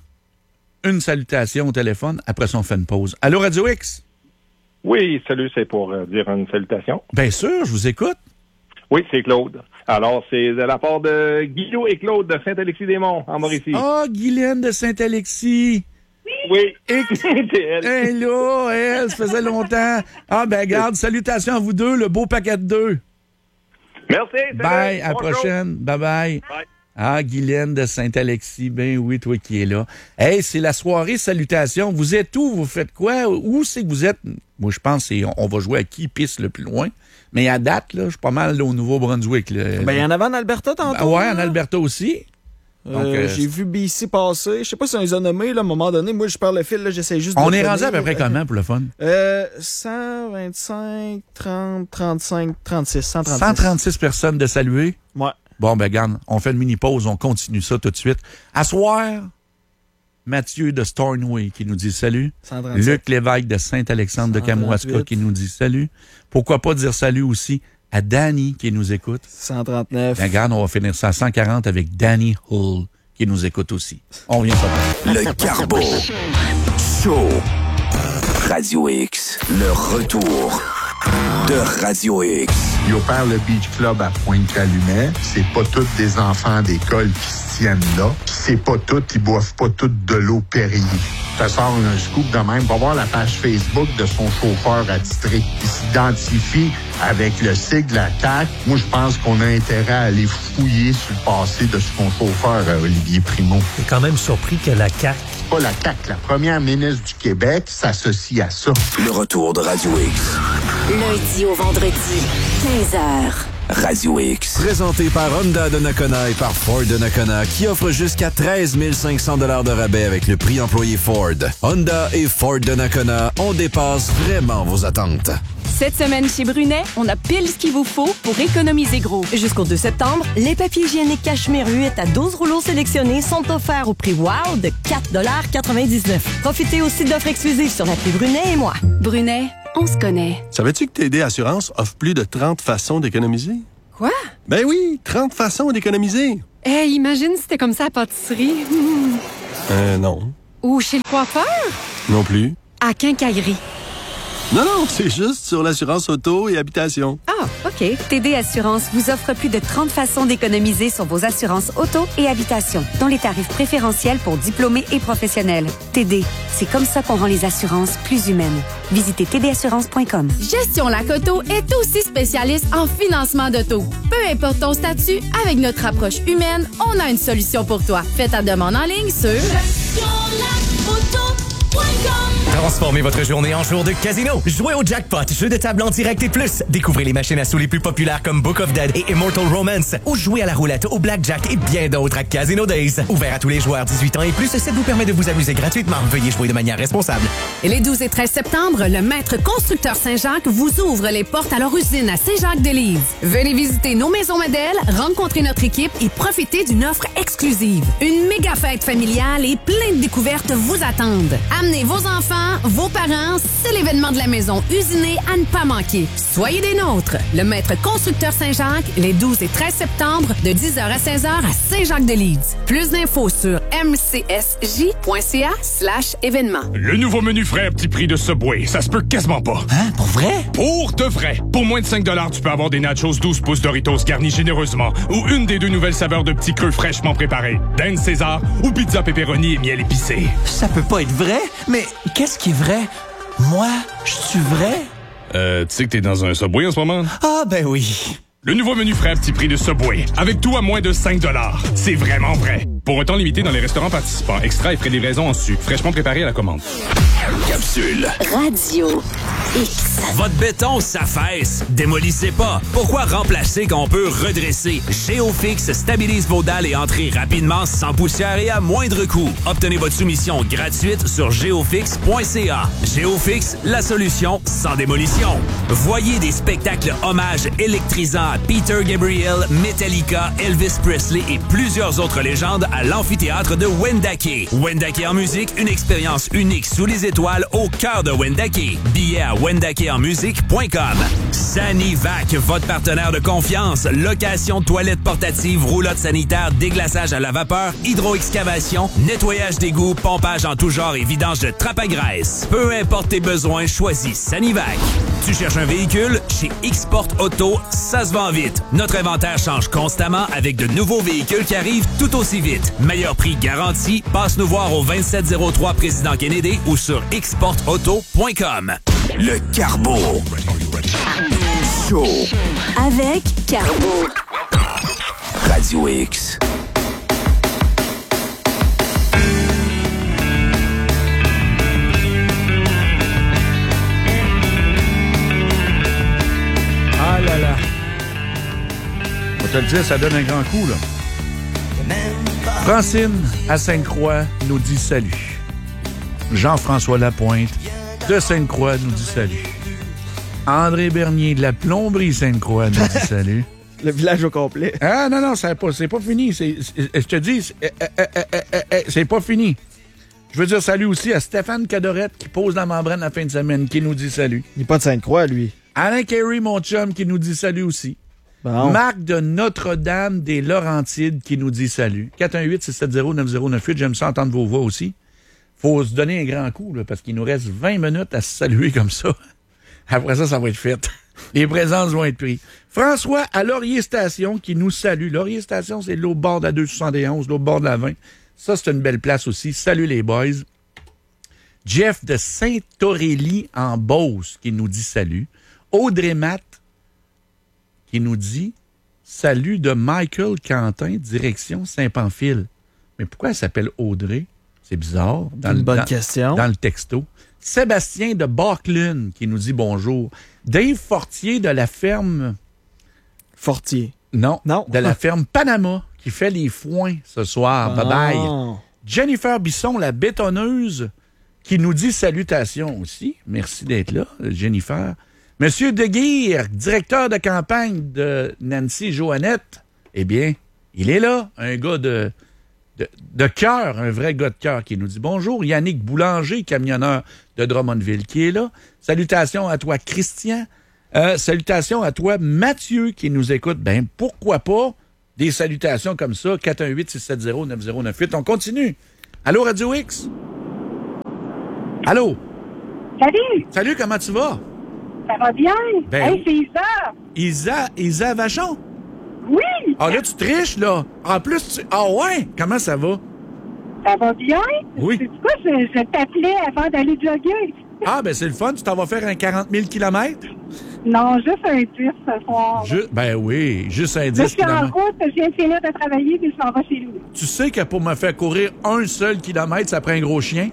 une salutation au téléphone, après ça, on fait une pause. Allô, Radio X? Oui, salut, c'est pour euh, dire une salutation. Bien sûr, je vous écoute. Oui, c'est Claude. Alors, c'est de la part de Guillaume et Claude de Saint-Alexis-des-Monts, en Mauricie. Ah, Guylaine de Saint-Alexis. Oui. Et elle. là, elle, ça faisait longtemps. Ah, ben, garde, salutations à vous deux, le beau paquet de deux. Merci. Bye, à la Bonjour. prochaine. Bye-bye. Bye. Ah, Guylaine de Saint-Alexis, ben oui, toi qui es là. Hey, c'est la soirée salutations. Vous êtes où? Vous faites quoi? Où c'est que vous êtes? Moi, je pense que on va jouer à qui pisse le plus loin. Mais à date, là, je suis pas mal là, au Nouveau-Brunswick. Là. Ben, il y en avait en Alberta tantôt. Ben ouais, là. en Alberta aussi. Donc, Euh, euh, j'ai vu B C passer. Je sais pas si on les a nommés, là, à un moment donné. Moi, je perds le fil, là, j'essaie juste de on le est rendu à peu tenir. près comment pour le fun? Euh, cent vingt-cinq, trente, trente-cinq, trente-six, cent trente-six. cent trente-six personnes de saluer. Ouais. Bon, ben, garde, on fait une mini-pause, on continue ça tout de suite. À soir, Mathieu de Stornoway qui nous dit salut. cent trente-sept. Luc Lévesque de Saint-Alexandre de cent Kamouraska trente-huit. qui nous dit salut. Pourquoi pas dire salut aussi à Danny qui nous écoute. cent trente-neuf. Ben, regarde, on va finir ça à cent quarante avec Danny Hull qui nous écoute aussi. On vient ça. Le Carbo Show. Radio X. Le retour de Radio X. Il opère le Beach Club à Pointe-Calumet. C'est pas tous des enfants d'école qui se tiennent là. Puis c'est pas tous, ils boivent pas toutes de l'eau Perrier. Ça sort un scoop de même. Va voir la page Facebook de son chauffeur attitré. Il s'identifie avec le sigle de la C A Q. Moi, je pense qu'on a intérêt à aller fouiller sur le passé de son chauffeur, Olivier Primo. Je suis quand même surpris que la C A Q... Pas la C A Q, la première ministre du Québec s'associe à ça. Le retour de Radio X. Lundi au vendredi, quinze heures. Radio X. Présenté par Honda de Nakona et par Ford de Nakona, qui offre jusqu'à treize mille cinq cents dollars de rabais avec le prix employé Ford. Honda et Ford de Nakona, on dépasse vraiment vos attentes. Cette semaine chez Brunet, on a pile ce qu'il vous faut pour économiser gros. Jusqu'au deux septembre, les papiers hygiéniques Cachemire huit à douze rouleaux sélectionnés sont offerts au prix wow de quatre dollars quatre-vingt-dix-neuf. Profitez aussi d'offres exclusives sur l'appli Brunet et moi. Brunet, on se connaît. Savais-tu que T D Assurance offre plus de trente façons d'économiser? Quoi? Ben oui, trente façons d'économiser. Eh, hey, imagine si c'était comme ça à la pâtisserie. Mmh. Euh, non. Ou chez le coiffeur? Non plus. À Quincaillerie. Non, non, c'est juste sur l'assurance auto et habitation. Ah, OK. T D Assurance vous offre plus de trente façons d'économiser sur vos assurances auto et habitation, dont les tarifs préférentiels pour diplômés et professionnels. T D, c'est comme ça qu'on rend les assurances plus humaines. Visitez t d assurance point com. Gestion Lac Auto est aussi spécialiste en financement d'auto. Peu importe ton statut, avec notre approche humaine, on a une solution pour toi. Fais ta demande en ligne sur gestion lac auto point com. Transformez votre journée en jour de casino. Jouez au jackpot, jeu de table en direct et plus. Découvrez les machines à sous les plus populaires comme Book of Dead et Immortal Romance. Ou jouez à la roulette, au blackjack et bien d'autres à Casino Days. Ouvert à tous les joueurs dix-huit ans et plus, ça vous permet de vous amuser gratuitement. Veuillez jouer de manière responsable. Et les douze et treize septembre, le maître constructeur Saint-Jacques vous ouvre les portes à leur usine à Saint-Jacques-de-Lise. Venez visiter nos maisons modèles, rencontrer notre équipe et profiter d'une offre exclusive. Une méga fête familiale et plein de découvertes vous attendent. Amenez vos enfants, vos parents, c'est l'événement de la maison usinée à ne pas manquer. Soyez des nôtres. Le maître constructeur Saint-Jacques, les douze et treize septembre, de dix heures à seize heures à Saint-Jacques-de-Lise. Plus d'infos sur m c s j point c a slash événement. Le nouveau menu frais à petit prix de Subway, ça se peut quasiment pas. Hein? Pour vrai? Pour de vrai. Pour moins de cinq dollars, tu peux avoir des nachos douze pouces Doritos garnis généreusement ou une des deux nouvelles saveurs de petits creux fraîchement préparés. Dinde César ou pizza pepperoni et miel épicé. Ça peut pas être vrai, mais qu'est-ce qui est vrai? Moi, je suis vrai? Euh, tu sais que t'es dans un Subway en ce moment? Ah, ben oui. Le nouveau menu frais à petit prix de Subway, avec tout à moins de cinq dollars. C'est vraiment vrai. Pour un temps limité dans les restaurants participants, extra et frais de livraison en sucre, fraîchement préparé à la commande. Capsule. Radio X. Votre béton s'affaisse. Démolissez pas. Pourquoi remplacer quand on peut redresser? Géofix stabilise vos dalles et entrées rapidement, sans poussière et à moindre coût. Obtenez votre soumission gratuite sur géofix point c a. Géofix, la solution sans démolition. Voyez des spectacles hommages électrisants à Peter Gabriel, Metallica, Elvis Presley et plusieurs autres légendes à l'amphithéâtre de Wendake. Wendake en musique, une expérience unique sous les étoiles au cœur de Wendake. Billets à wendake en musique point com. Sanivac, votre partenaire de confiance. Location de toilettes portatives, roulotte sanitaire, déglaçage à la vapeur, hydro-excavation, nettoyage d'égouts, pompage en tout genre et vidange de trappe à graisse. Peu importe tes besoins, choisis Sanivac. Tu cherches un véhicule? Chez X-Port Auto, ça se vend vite. Notre inventaire change constamment avec de nouveaux véhicules qui arrivent tout aussi vite. Meilleur prix garanti, passe nous voir au vingt-sept zéro trois Président Kennedy ou sur x port auto point com. Le Carbo Show avec Carbo. Radio X. Ah là là. On va te le dire, ça donne un grand coup, là. Francine à Sainte-Croix nous dit salut. Jean-François Lapointe de Sainte-Croix nous dit salut. André Bernier de la Plomberie Sainte-Croix nous dit salut. Le village au complet. Ah non, non, c'est pas, c'est pas fini. C'est, c'est, je te dis, c'est, euh, euh, euh, euh, c'est pas fini. Je veux dire salut aussi à Stéphane Cadorette qui pose la membrane la fin de semaine, qui nous dit salut. Il n'est pas de Sainte-Croix, lui. Alain Carey, mon chum, qui nous dit salut aussi. Bon. Marc de Notre-Dame des Laurentides qui nous dit salut. quatre un huit six sept zéro neuf zéro neuf huit. J'aime ça entendre vos voix aussi. Faut se donner un grand coup, là, parce qu'il nous reste vingt minutes à se saluer comme ça. Après ça, ça va être fait. Les présences vont être prises. François à Laurier Station qui nous salue. Laurier Station, c'est l'autre bord de la deux cent soixante et onze, l'autre bord de la vingt. Ça, c'est une belle place aussi. Salut les boys. Jeff de Saint-Aurélie en Beauce qui nous dit salut. Audrey Matt qui nous dit salut de Michael Quentin, direction Saint-Pamphile. Mais pourquoi elle s'appelle Audrey? C'est bizarre. Dans Une le, bonne dans, question. Dans le texto. Sébastien de Barclune qui nous dit bonjour. Dave Fortier de la ferme... Fortier. Non, non. de la ferme Panama qui fait les foins ce soir. Ah. Bye-bye. Jennifer Bisson, la bétonneuse, qui nous dit salutations aussi. Merci d'être là, Jennifer. Monsieur Deguire, directeur de campagne de Nancy Joannette, eh bien, il est là, un gars de, de, de cœur, un vrai gars de cœur qui nous dit bonjour. Yannick Boulanger, camionneur de Drummondville, qui est là. Salutations à toi, Christian. Euh, salutations à toi, Mathieu, qui nous écoute. Ben, pourquoi pas des salutations comme ça, quatre un huit, six sept zéro, neuf zéro neuf huit. On continue. Allô, Radio X? Allô? Salut! Salut, comment tu vas? Ça va bien? Ben, hey, c'est Isa! Isa, Isa Vachon? Oui! Ah, là, tu triches, là. En plus, tu... Ah ouais? Comment ça va? Ça va bien? Oui. C'est quoi, je, je t'appelais avant d'aller jogger. Ah, ben c'est le fun. Tu t'en vas faire un quarante mille kilomètres? Non, juste un dix ce soir. Ju- ben oui, juste un dix je suis en kilomètres. route, je viens de finir de travailler, puis je m'en vais chez lui. Tu sais que pour me faire courir un seul kilomètre, ça prend un gros chien?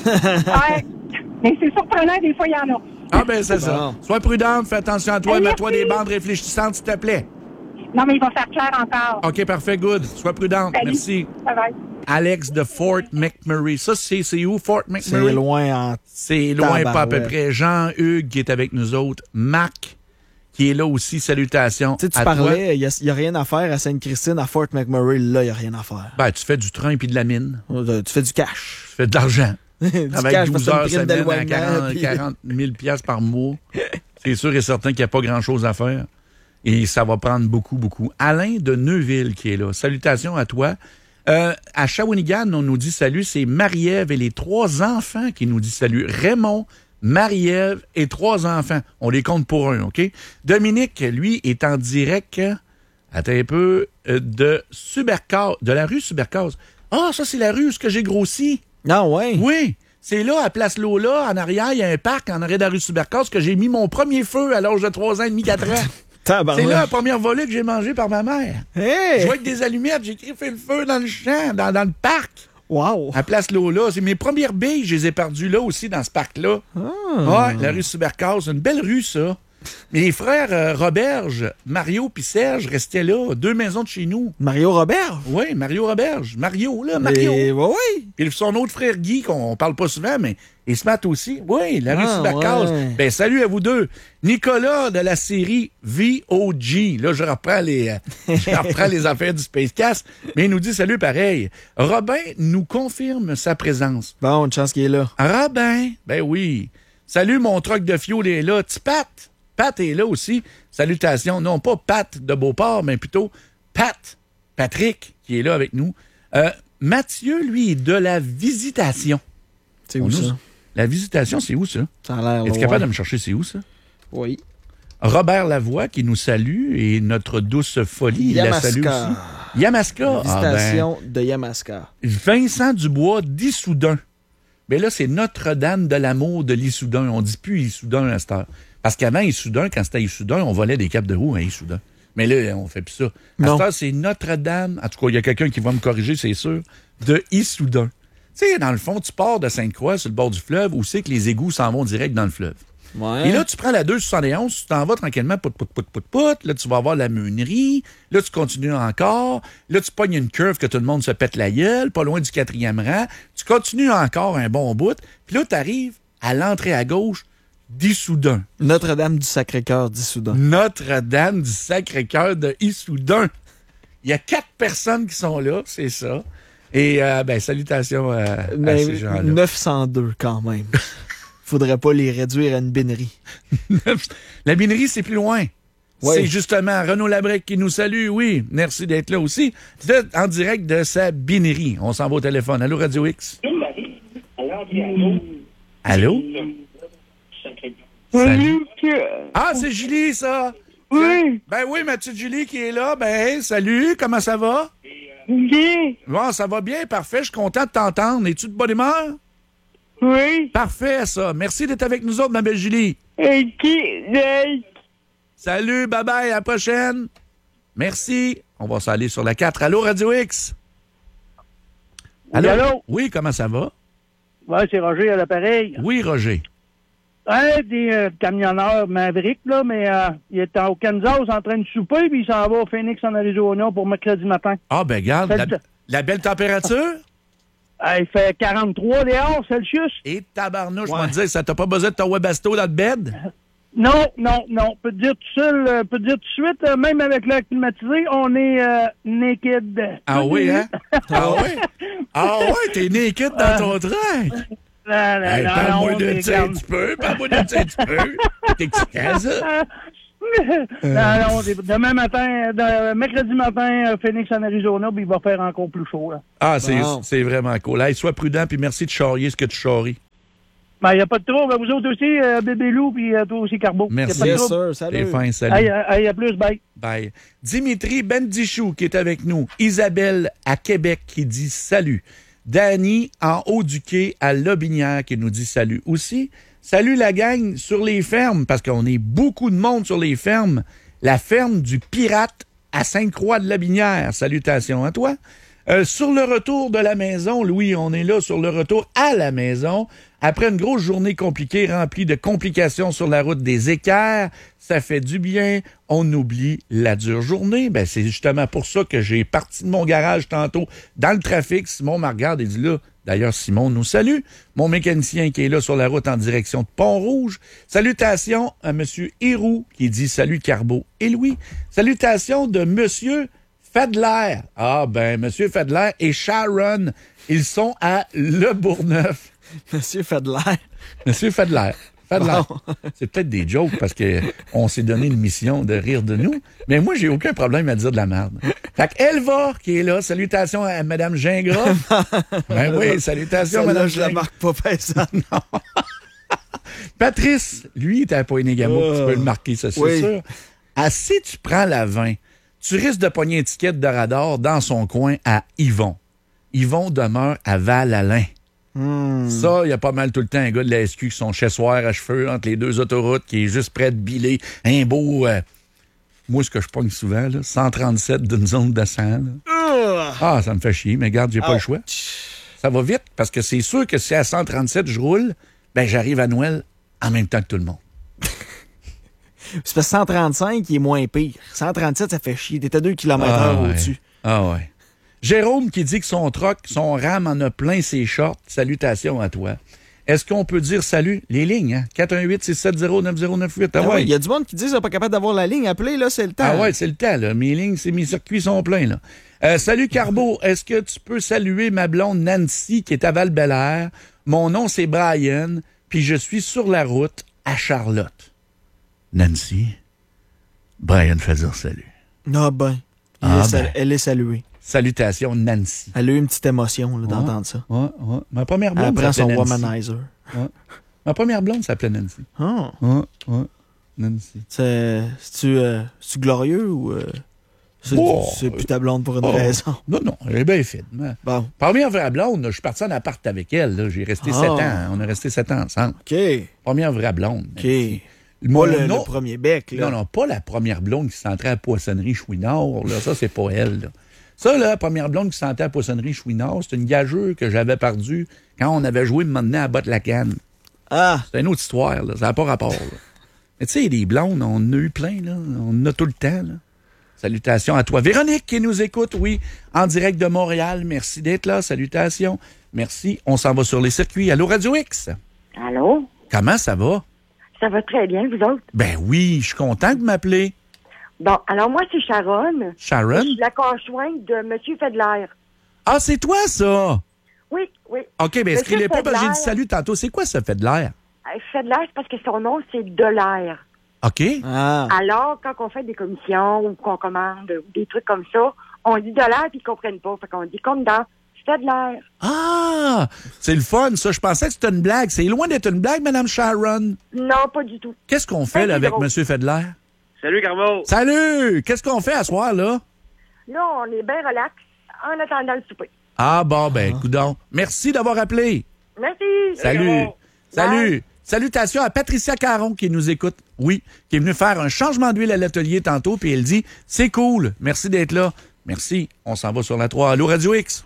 Ouais. Mais c'est surprenant, des fois, il y en a. Ah, ben c'est ça. Sois prudente, fais attention à toi, Hey, mets-toi merci. des bandes réfléchissantes, s'il te plaît. Non, mais il va faire clair encore. OK, parfait, good. Sois prudente. Salut. Merci. Bye bye. Alex de Fort McMurray. Ça, c'est, c'est où, Fort McMurray? C'est loin en C'est loin, pas à peu tabarouette. près. Jean-Hugues qui est avec nous autres. Marc qui est là aussi. Salutations. Tu sais, tu à toi. parlais, il n'y a, a rien à faire à Sainte-Christine, à Fort McMurray. Là, il n'y a rien à faire. Ben, tu fais du train puis de la mine. Euh, Tu fais du cash. Tu fais de l'argent. Du Avec cash, parce douze que heures c'est une prime semaine à d'éloignement, quarante, puis- quarante mille piastres par mois. C'est sûr et certain qu'il n'y a pas grand-chose à faire. Et ça va prendre beaucoup, beaucoup. Alain de Neuville qui est là. Salutations à toi. Euh, à Shawinigan, on nous dit salut. C'est Marie-Ève et les trois enfants qui nous disent salut. Raymond, Marie-Ève et trois enfants. On les compte pour un, OK? Dominique, lui, est en direct, attends un peu, euh, de Subercase, de la rue Subercase. Ah, ça, c'est la rue où ce que j'ai grossi. Ah ouais? Oui. C'est là, à Place Lola, en arrière, il y a un parc en arrière de la rue Subercase que j'ai mis mon premier feu à l'âge de trois ans et demi, quatre ans. C'est là la première volée que j'ai mangée par ma mère. Hey! Je jouais avec des allumettes, j'ai fait le feu dans le champ, dans, dans le parc. Wow! À Place Lola. C'est mes premières billes, je les ai perdues là aussi, dans ce parc-là. Ah. Ouais, la rue Subercase. C'est une belle rue, ça. Mes frères euh, Roberge, Mario puis Serge restaient là, deux maisons de chez nous. Mario Robert? Oui, Mario Roberge. Mario, là, Mario. Et, ouais, ouais. Puis son autre frère Guy, qu'on parle pas souvent, mais il se mate aussi. Oui, la rue Ah, Subercase. ouais. Ben, salut à vous deux. Nicolas de la série V O G. Là, je reprends les, euh, je reprends les affaires du Spacecast, mais il nous dit salut pareil. Robin nous confirme sa présence. Bon, une chance qu'il est là. Robin, ben oui. Salut, mon truck de fioul est là. Petit Pat. Pat est là aussi. Salutations. Non, pas Pat de Beauport, mais plutôt Pat, Patrick, qui est là avec nous. Euh, Mathieu, lui, est de la Visitation. C'est où On ça? nous- La Visitation, c'est où ça? Ça a l'air Es-tu loin. capable de me chercher c'est où ça? Oui. Robert Lavoie qui nous salue et notre douce folie, il la salue Yamaska. aussi. Yamaska. Ah, ben, Visitation de Yamaska. Vincent Dubois d'Issoudun. Mais là, c'est Notre-Dame de l'amour de l'Issoudun. On dit plus Issoudun à cette heure. Parce qu'avant, Issoudun, quand c'était Issoudun, on volait des capes de roue à Issoudun. Mais là, on fait plus ça. À Non. cette heure, c'est Notre-Dame. En tout cas, il y a quelqu'un qui va me corriger, c'est sûr. De Issoudun. Tu sais, dans le fond, tu pars de Sainte-Croix sur le bord du fleuve où c'est que les égouts s'en vont direct dans le fleuve. Ouais. Et là, tu prends la deux cent soixante et onze, tu t'en vas tranquillement, pout, pout, pout, pout, pout. Là, tu vas avoir la meunerie. Là, tu continues encore. Là, tu pognes une curve que tout le monde se pète la gueule, pas loin du quatrième rang. Tu continues encore un bon bout. Puis là, tu arrives à l'entrée à gauche d'Issoudun. Notre-Dame du Sacré-Cœur d'Issoudun. Notre-Dame du Sacré-Cœur de Issoudun. Il y a quatre personnes qui sont là, c'est ça. Et, euh, ben, salutations à, à Mais ces gens-là. neuf cent deux quand même. Faudrait pas les réduire à une binerie. La binerie, c'est plus loin. Ouais. C'est justement Renaud Labrec qui nous salue, oui. Merci d'être là aussi. De- en direct de sa binerie. On s'en va au téléphone. Allô, Radio X? Allô? Salut. Ah, c'est Julie, ça? Oui. Ben oui, ma petite Julie qui est là. Ben, salut, comment ça va? Bien. Bon, ça va bien, parfait. Je suis content de t'entendre. Es-tu de bonne humeur? Oui. Parfait, ça. Merci d'être avec nous autres, ma belle Julie. Salut, bye-bye, à la prochaine. Merci. On va s'aller sur la quatre. Allô, Radio X? Oui, allô? Oui, comment ça va? Ouais, c'est Roger à l'appareil. Oui, Roger. Un des euh, camionneurs Maverick, là, mais euh, il est au Kansas en train de souper, puis il s'en va au Phoenix en Arizona pour mercredi matin. Ah, ben, regarde, la, Salut. la belle température? Ah, il fait quarante-trois dehors, Celsius. Et tabarnouche, je vais te dire, ça t'a pas besoin de ton Webasto dans le bed? Non, non, non. Peut te dire tout seul, euh, peut te dire tout de suite, euh, même avec l'air climatisé, on est euh, naked. Ah oui, hein? Ah oui? Ah ouais, t'es naked dans ton train? Non, non, hey, non, parle-moi non, de ça un petit peu, parle-moi de ça un petit peu. T'es excitant, ça? non, non, demain matin, de, mercredi matin, Phoenix en Arizona, puis il va faire encore plus chaud. Là. Ah, c'est, bon. c'est vraiment cool. Hey, sois prudent, puis merci de charrier ce que tu charries. Ben, il n'y a pas de trouble. Vous autres aussi, euh, Bébé Lou, puis euh, toi aussi, Carbo. Merci. Yes, sir, salut. T'es fin, salut. Hey, hey, à plus, bye. Bye. Dimitri Bendichou qui est avec nous. Isabelle à Québec qui dit salut. Danny en haut du quai à Lobinière qui nous dit salut aussi. Salut la gang sur les fermes, parce qu'on est beaucoup de monde sur les fermes. La ferme du Pirate à Sainte-Croix-de-Lobinière. Salutations à toi. Euh, sur le retour de la maison, Louis, on est là sur le retour à la maison. Après une grosse journée compliquée, remplie de complications sur la route des équerres, ça fait du bien, on oublie la dure journée. Ben, c'est justement pour ça que j'ai parti de mon garage tantôt dans le trafic. Simon me regarde et dit là, d'ailleurs, Simon nous salue. Mon mécanicien qui est là sur la route en direction de Pont-Rouge. Salutations à M. Héroux qui dit salut Carbo et Louis. Salutations de M. Fedler. Ah ben, M. Fedler et Sharon, ils sont à Le Bourgneuf. Monsieur Fedler. Monsieur Fedler. Fedler. Wow. C'est peut-être des jokes parce que on s'est donné une mission de rire de nous, mais moi, j'ai aucun problème à dire de la merde. Fait que Elva, qui est là, salutations à Mme Gingras. Ben oui, salutations à Mme je la marque pas pesante. Non. Patrice, lui, il était à Pointe-Négamo, oh. Tu peux le marquer, ça, c'est oui. sûr. Ah, si tu prends la vingt, tu risques de pogner une étiquette de radar dans son coin à Yvon. Yvon demeure à Val-Alain. Mm. Ça, il y a pas mal tout le temps un gars de la S Q qui sont chez Soir à cheveux entre les deux autoroutes, qui est juste prêt de biler un beau... Euh, moi, ce que je pogne souvent, là, cent trente-sept d'une zone de sang. Uh. Ah, ça me fait chier, mais regarde, j'ai pas oh. le choix. Ça va vite, parce que c'est sûr que si à cent trente-sept, je roule, ben j'arrive à Noël en même temps que tout le monde. C'est parce que cent trente-cinq, il est moins pire. cent trente-sept, ça fait chier. T'es à deux kilomètres heure ah, ouais. au-dessus. Ah ouais. Jérôme qui dit que son troc, son RAM en a plein ses shorts. Salutations à toi. Est-ce qu'on peut dire salut? Les lignes, hein? quatre un huit six sept zéro neuf zéro neuf huit. Ah, ah ouais. Il y a du monde qui dit qu'ils sont pas capables d'avoir la ligne. Appelez, là, c'est le temps. Ah ouais, c'est le temps, là. Mes lignes, c'est mes circuits sont pleins, là. Euh, salut Carbo, est-ce que tu peux saluer ma blonde Nancy qui est à Val-Bélair? Mon nom, c'est Brian, puis je suis sur la route à Charlotte. Nancy, Brian fait dire salut. Ah ben, ah est ben. Sal- elle est saluée. Salutations, Nancy. Elle a eu une petite émotion là, d'entendre ouais, ça. Ouais, ouais. Ma première blonde elle prend son Nancy. womanizer. Ouais. Ma première blonde s'appelait Nancy. Ah. Ouais, ouais. Nancy. C'est, c'est-tu, euh, c'est-tu glorieux ou euh, c'est, oh, c'est plus ta blonde pour une oh. raison? Non, non, elle est bien fine. Bon. Première vraie blonde, je suis parti en appart avec elle. Là. J'ai resté ah. sept ans. On a resté sept ans ensemble. OK. Première vraie blonde. OK. Mon Pas le, nom... le premier bec, là. Non, non, pas la première blonde qui s'entrait à Poissonnerie Chouinard. Là. Ça, c'est pas elle. Là. Ça, là, la première blonde qui s'entrait à Poissonnerie Chouinard, c'est une gageure que j'avais perdue quand on avait joué maintenant à Botte-la-Canne. Ah! C'est une autre histoire, là. Ça n'a pas rapport. Là. Mais tu sais, des blondes, on en a eu plein, là. On en a tout le temps, là. Salutations à toi. Véronique qui nous écoute, oui, en direct de Montréal. Merci d'être là. Salutations. Merci. On s'en va sur les circuits. Allô, Radio X? Allô? Comment ça va? Ça va très bien, vous autres? Ben oui, je suis content de m'appeler. Bon, alors moi, c'est Sharon. Sharon? Je suis la conjointe de M. Fedler. Ah, c'est toi, ça? Oui, oui. OK, bien, inscris-les pas, parce que j'ai dit salut tantôt. C'est quoi, ça, Fedler? Euh, Fedler, c'est parce que son nom, c'est Delaire. OK. Ah. Alors, quand on fait des commissions ou qu'on commande ou des trucs comme ça, on dit Delaire puis ils comprennent pas. Fait qu'on dit comme dans Fedler. Ah! C'est le fun, ça. Je pensais que c'était une blague. C'est loin d'être une blague, Mme Sharon. Non, pas du tout. Qu'est-ce qu'on fait, là, avec M. Fedler? Salut, Carbo. Salut! Qu'est-ce qu'on fait à ce soir, là? Là, on est bien relax en attendant le souper. Ah, bon, ben, ah. coudonc. Merci d'avoir appelé. Merci. Salut. Salut. Bye. Salutations à Patricia Caron qui nous écoute. Oui, qui est venue faire un changement d'huile à l'atelier tantôt, puis elle dit « C'est cool. Merci d'être là. » Merci. On s'en va sur la trois. Allô, Radio X?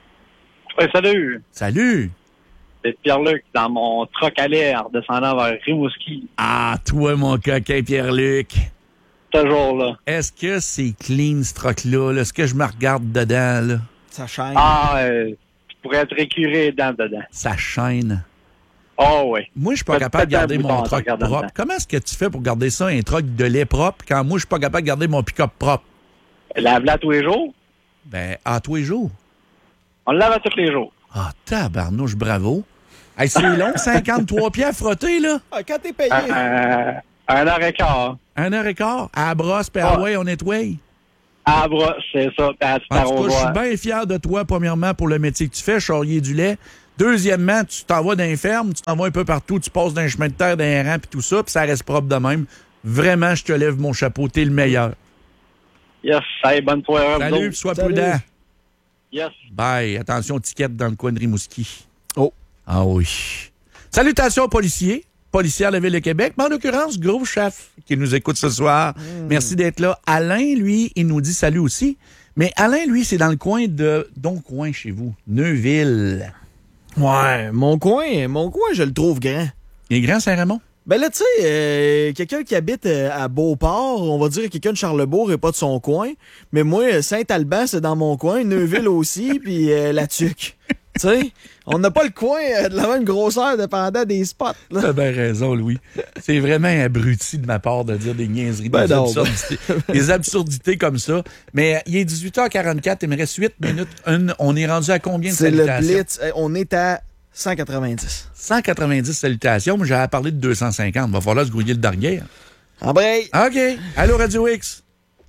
Oui, salut. Salut. C'est Pierre-Luc dans mon troc à l'air descendant vers Rimouski. Ah, toi, mon coquin Pierre-Luc. Toujours là. Est-ce que c'est clean, ce troc-là? Là? Est-ce que je me regarde dedans? Là? Ça chaîne. Ah, euh, tu pourrais être écuré dedans, dedans. Ça chaîne. Oh, oui. Moi, je suis pas Peut- capable de peut-être garder un mon bouton en truck regardant propre. dedans. Comment est-ce que tu fais pour garder ça, un truck de lait propre, quand moi, je suis pas capable de garder mon pick-up propre? Lave-la à tous les jours. Ben, à tous les jours. On le lave à tous les jours. Ah, tabarnouche, bravo. Hey, c'est long, cinquante-trois pieds à frotter, là. Ah, quand t'es payé. Euh, un heure et quart. Un heure et quart. À la brosse, puis ah ouais, on nettoie. À la brosse, c'est ça. Puis à En tout cas, je suis bien fier de toi, premièrement, pour le métier que tu fais, charrier du lait. Deuxièmement, tu t'en vas dans les fermes, tu t'en vas un peu partout, tu passes dans les chemins de terre, dans les rangs, puis tout ça, puis ça reste propre de même. Vraiment, je te lève mon chapeau. T'es le meilleur. Yes, hey, bonne soirée. Salut, puis sois prudent. Yes. Bye. Attention, ticket dans le coin de Rimouski. Oh. Ah oui. Salutations aux policiers. Policiers à la Ville de Québec, mais en l'occurrence, gros chef qui nous écoute ce soir. Mmh. Merci d'être là. Alain, lui, il nous dit salut aussi. Mais Alain, lui, c'est dans le coin de... Donc, coin chez vous. Neuville. Ouais, mon coin, mon coin, je le trouve grand. Il est grand, Saint-Raymond? Ben là, tu sais, euh, quelqu'un qui habite euh, à Beauport, on va dire quelqu'un de Charlebourg et pas de son coin. Mais moi, Saint-Alban, c'est dans mon coin, Neuville aussi, puis euh, La Tuque. Tu sais, on n'a pas le coin euh, de la même grosseur dépendant des spots. Là. T'as bien raison, Louis. C'est vraiment abruti de ma part de dire des niaiseries, ben des, non, absurdités, ben... des absurdités comme ça. Mais il est dix-huit heures quarante-quatre, il me reste huit minutes. Une, on est rendu à combien de c'est salutations? C'est le Blitz. On est à cent quatre-vingt-dix. cent quatre-vingt-dix salutations, mais j'avais parlé de deux cent cinquante. Il va falloir se grouiller le derrière. En break. OK. Allô, Radio X.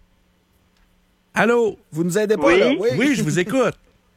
Allô? Vous nous aidez pas, oui? là? Oui, oui, je vous écoute.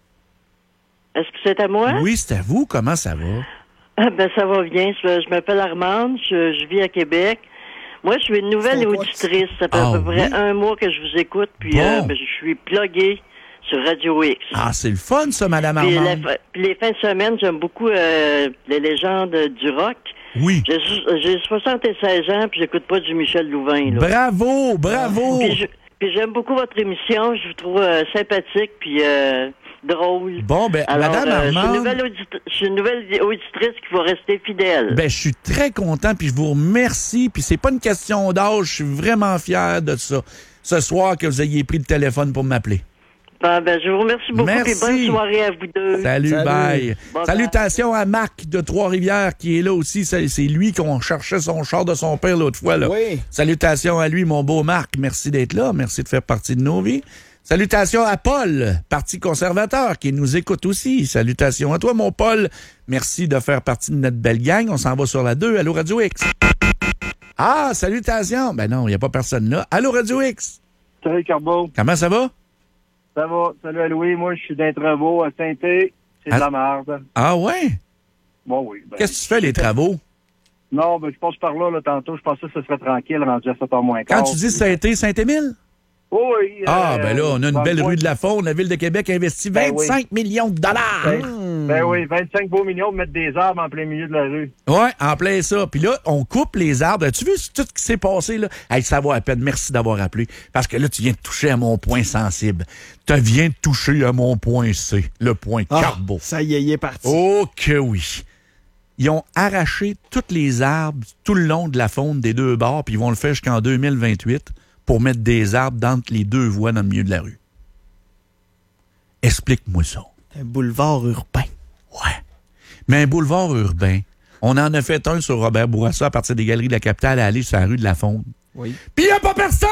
Est-ce que c'est à moi? Oui, c'est à vous. Comment ça va? Ah, ben, ça va bien. Je, je m'appelle Armande. Je, je vis à Québec. Moi, je suis une nouvelle auditrice. Ça fait ah, à peu près oui? un mois que je vous écoute. Puis, bon. euh, ben, je suis pluguée sur Radio X. Ah, c'est le fun, ça, Madame Armande. Puis, la, puis les fins de semaine, j'aime beaucoup euh, les légendes du rock. Oui. J'ai, j'ai soixante-seize ans, puis j'écoute pas du Michel Louvain. Là. Bravo, bravo! Puis, je, puis j'aime beaucoup votre émission. Je vous trouve euh, sympathique, puis... Euh, drôle. Bon, ben, Alors, Madame euh, Armande... Je suis, une nouvelle audit- je suis une nouvelle auditrice qui va rester fidèle. Ben, je suis très content, puis je vous remercie, puis c'est pas une question d'âge, je suis vraiment fier de ça. Ce soir, que vous ayez pris le téléphone pour m'appeler. Ben, ben, je vous remercie beaucoup, Merci. et bonne soirée à vous deux. Salut, Salut. bye. Bye Salutations bye. à Marc de Trois-Rivières, qui est là aussi. C'est, c'est lui qu'on cherchait son char de son père l'autre fois, là. Oui. Salutations à lui, mon beau Marc. Merci d'être là. Merci de faire partie de nos vies. Salutations à Paul, Parti conservateur, qui nous écoute aussi. Salutations à toi, mon Paul. Merci de faire partie de notre belle gang. On s'en va sur la deux. Allô, Radio X. Ah, salutations. Ben non, il n'y a pas personne là. Allô, Radio X. Salut, Carbo. Comment ça va? Ça va. Salut à Louis. Moi, je suis d'un travaux à Saint-Thé. C'est ah. de la merde. Ah ouais? Bon, oui. Ben, Qu'est-ce que tu fais, les travaux? Non, ben, je passe par là, là, tantôt. Je pensais que ce serait tranquille, rendu à sept heures moins quart. Quand tu dis Saint-Thé, Saint-Émile? Oui. Ah, euh, ben là, on a une belle rue de la Faune. La Ville de Québec a investi vingt-cinq ben oui. millions de dollars. Ben, ben oui, vingt-cinq beaux millions de mettre des arbres en plein milieu de la rue. Oui, en plein ça. Puis là, on coupe les arbres. As-tu vu tout ce qui s'est passé, là? Hey, ça vaut à peine. Merci d'avoir appelé. Parce que là, tu viens de toucher à mon point sensible. Tu viens de toucher à mon point C, le point ah, carbo. Ça y est, il est parti. Oh que oui. Ils ont arraché tous les arbres tout le long de la faune des deux bords, puis ils vont le faire jusqu'en deux mille vingt-huit pour mettre des arbres entre les deux voies dans le milieu de la rue. Explique-moi ça. Un boulevard urbain. Ouais. Mais un boulevard urbain, on en a fait un sur Robert Bourassa à partir des Galeries de la Capitale à aller sur la rue de la Faune. Oui. Puis il n'y a pas personne!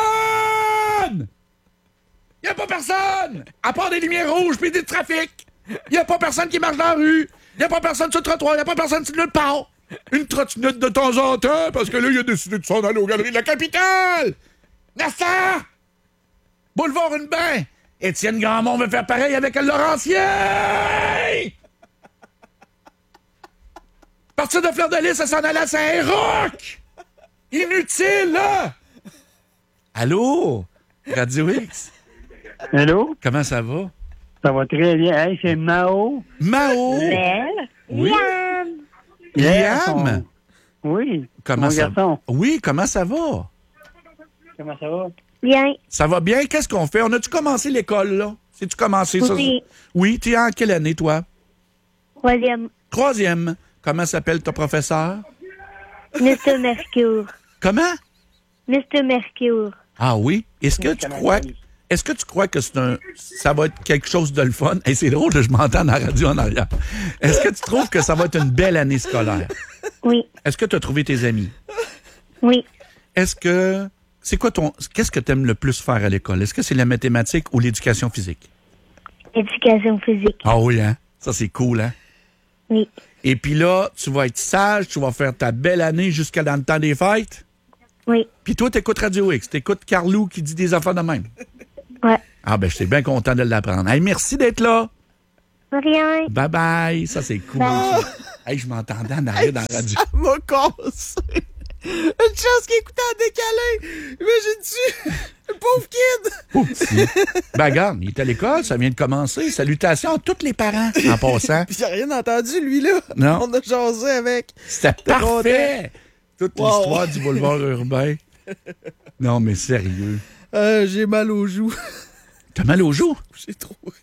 Il n'y a pas personne! À part des lumières rouges puis des trafics. Il n'y a pas personne qui marche dans la rue. Il n'y a pas personne sur le trottoir. Il n'y a pas personne sur le part. Une trottinette de temps en temps, parce que là, il a décidé de s'en aller aux Galeries de la Capitale. Nasta! Boulevard Urbain! Étienne Grandmont veut faire pareil avec le Laurentien! Partir de Fleur de Lys, ça s'en allait à Saint-Roch! Inutile, là! Allô? Radio X? Allô? Comment ça va? Ça va très bien. Hey, c'est Mao. Mao? Belle. Oui. Liam. Liam? Oui. Comment Mon ça garçon. Oui, comment ça va? Comment ça va? Bien. Ça va bien? Qu'est-ce qu'on fait? On a-tu commencé l'école, là? C'est-tu commencé, ça? Oui. Oui, tu es en quelle année, toi? Troisième. Troisième. Comment s'appelle ton professeur? Mister Mercure. Comment? Mister Mercure. Ah oui? Est-ce que tu crois... Est-ce que tu crois que c'est un, ça va être quelque chose de le fun? Et hey, c'est drôle, je m'entends dans la radio en arrière. Est-ce que tu trouves que ça va être une belle année scolaire? Oui. Est-ce que tu as trouvé tes amis? Oui. Est-ce que... C'est quoi ton... Qu'est-ce que tu aimes le plus faire à l'école? Est-ce que c'est la mathématique ou l'éducation physique? Éducation physique. Ah oui, hein? Ça, c'est cool, hein? Oui. Et puis là, tu vas être sage, tu vas faire ta belle année jusqu'à dans le temps des fêtes? Oui. Puis toi, t'écoutes Radio X, t'écoutes Carlou qui dit des affaires de même? Ouais. Ah ben, je suis bien content de l'apprendre. Hey, merci d'être là. Rien. Bye bye. Ça, c'est cool. Bye. Hey, je m'entendais en arrière dans la radio. Ça m'a cassé. Une chance qu'il écoutait en décalé. Imagine-tu? Le pauvre kid. Pauvre petit. Ben, regarde, il est à l'école, ça vient de commencer. Salutations à tous les parents, en passant. Puis j'ai rien entendu, lui, là. Non. On a jasé avec. C'était parfait. Toute wow. l'histoire du boulevard urbain. Non, mais sérieux. Euh, j'ai mal aux joues. T'as mal aux joues? J'ai trop ri.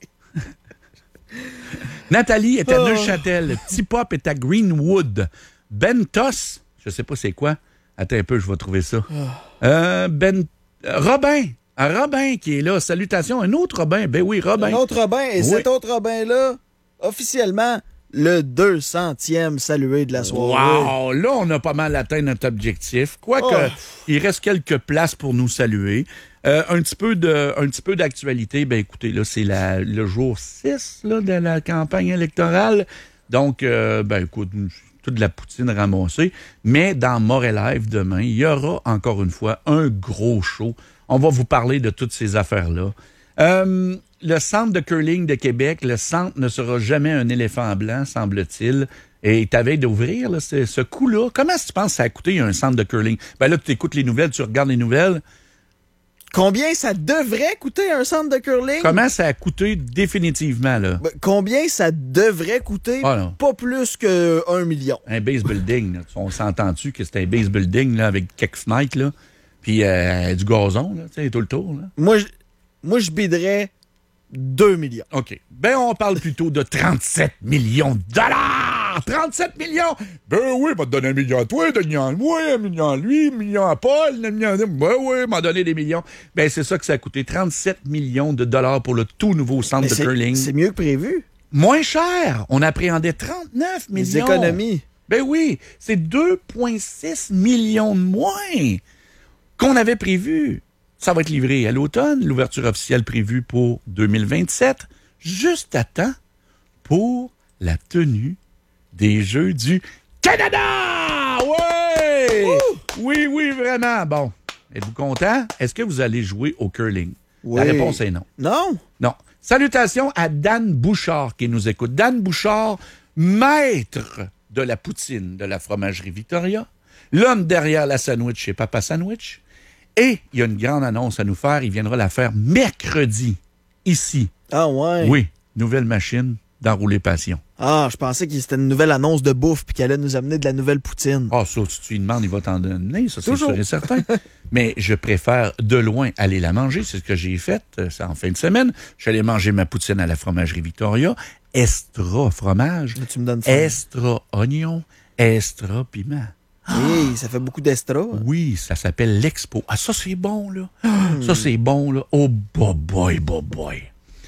Nathalie est à oh. Neuchâtel. Petit Pop est à Greenwood. Bentos, je sais pas c'est quoi. Attends un peu, je vais trouver ça. Oh. Euh, ben, Robin. Un Robin qui est là. Salutations. Un autre Robin. Ben oui, Robin. Un autre Robin. Et oui. cet autre Robin-là, officiellement, le deux centième salué de la soirée. Wow! Là, on a pas mal atteint notre objectif. Quoique, oh. il reste quelques places pour nous saluer. Euh, un petit peu de, un petit peu d'actualité. Ben, écoutez, là, c'est la, le jour six là, de la campagne électorale. Donc, euh, ben, écoute, toute la poutine ramassée. Mais dans Montréal Live demain, il y aura encore une fois un gros show. On va vous parler de toutes ces affaires-là. Euh, le Centre de curling de Québec, le centre ne sera jamais un éléphant blanc, semble-t-il. Et t'avais d'ouvrir là, ce, ce coup-là. Comment est-ce que tu penses que ça a coûté un centre de curling? Ben là, tu écoutes les nouvelles, tu regardes les nouvelles. Combien ça devrait coûter un centre de curling? Comment ça a coûté définitivement, là? Ben, combien ça devrait coûter? Ah, pas plus qu'un million. Un base building, là. On s'entend-tu que c'est un base building là, avec quelques fenêtres, là? Puis euh, du gazon, là, tu sais, tout le tour, là. Moi, je, moi, je biderais deux millions. OK. Ben, on parle plutôt de trente-sept millions de dollars! trente-sept millions! Ben oui, va te donner un million à toi, un million à moi, un million à lui, un million à Paul, un million à... Ben oui, m'a donné des millions. Ben, c'est ça que ça a coûté. trente-sept millions de dollars pour le tout nouveau centre Mais de curling. C'est mieux que prévu. Moins cher! On appréhendait trente-neuf millions. Les économies. Ben oui, c'est deux virgule six millions de moins qu'on avait prévu. Ça va être livré à l'automne, l'ouverture officielle prévue pour deux mille vingt-sept, juste à temps pour la tenue des Jeux du Canada! Ouais! Oui, oui, vraiment. Bon, êtes-vous content? Est-ce que vous allez jouer au curling? Oui. La réponse est non. Non? Non. Salutations à Dan Bouchard qui nous écoute. Dan Bouchard, maître de la poutine de la fromagerie Victoria, l'homme derrière la sandwich chez Papa Sandwich. Et il y a une grande annonce à nous faire. Il viendra la faire mercredi, ici. Ah ouais? Oui, nouvelle machine d'enrouler passion. Ah, je pensais que c'était une nouvelle annonce de bouffe puis qu'elle allait nous amener de la nouvelle poutine. Ah, ça, si tu lui demandes, il va t'en donner, ça, c'est sûr et certain. Mais je préfère de loin aller la manger. C'est ce que j'ai fait ça, en fin de semaine. Je suis allé manger ma poutine à la fromagerie Victoria. Extra fromage. Là, tu me donnes faim. Extra oignon. Extra piment. Oui, ah! Ça fait beaucoup d'extra. Oui, ça s'appelle l'Expo. Ah, ça, c'est bon, là. Hmm. Ça, c'est bon, là. Oh, boy, boy, boy, boy.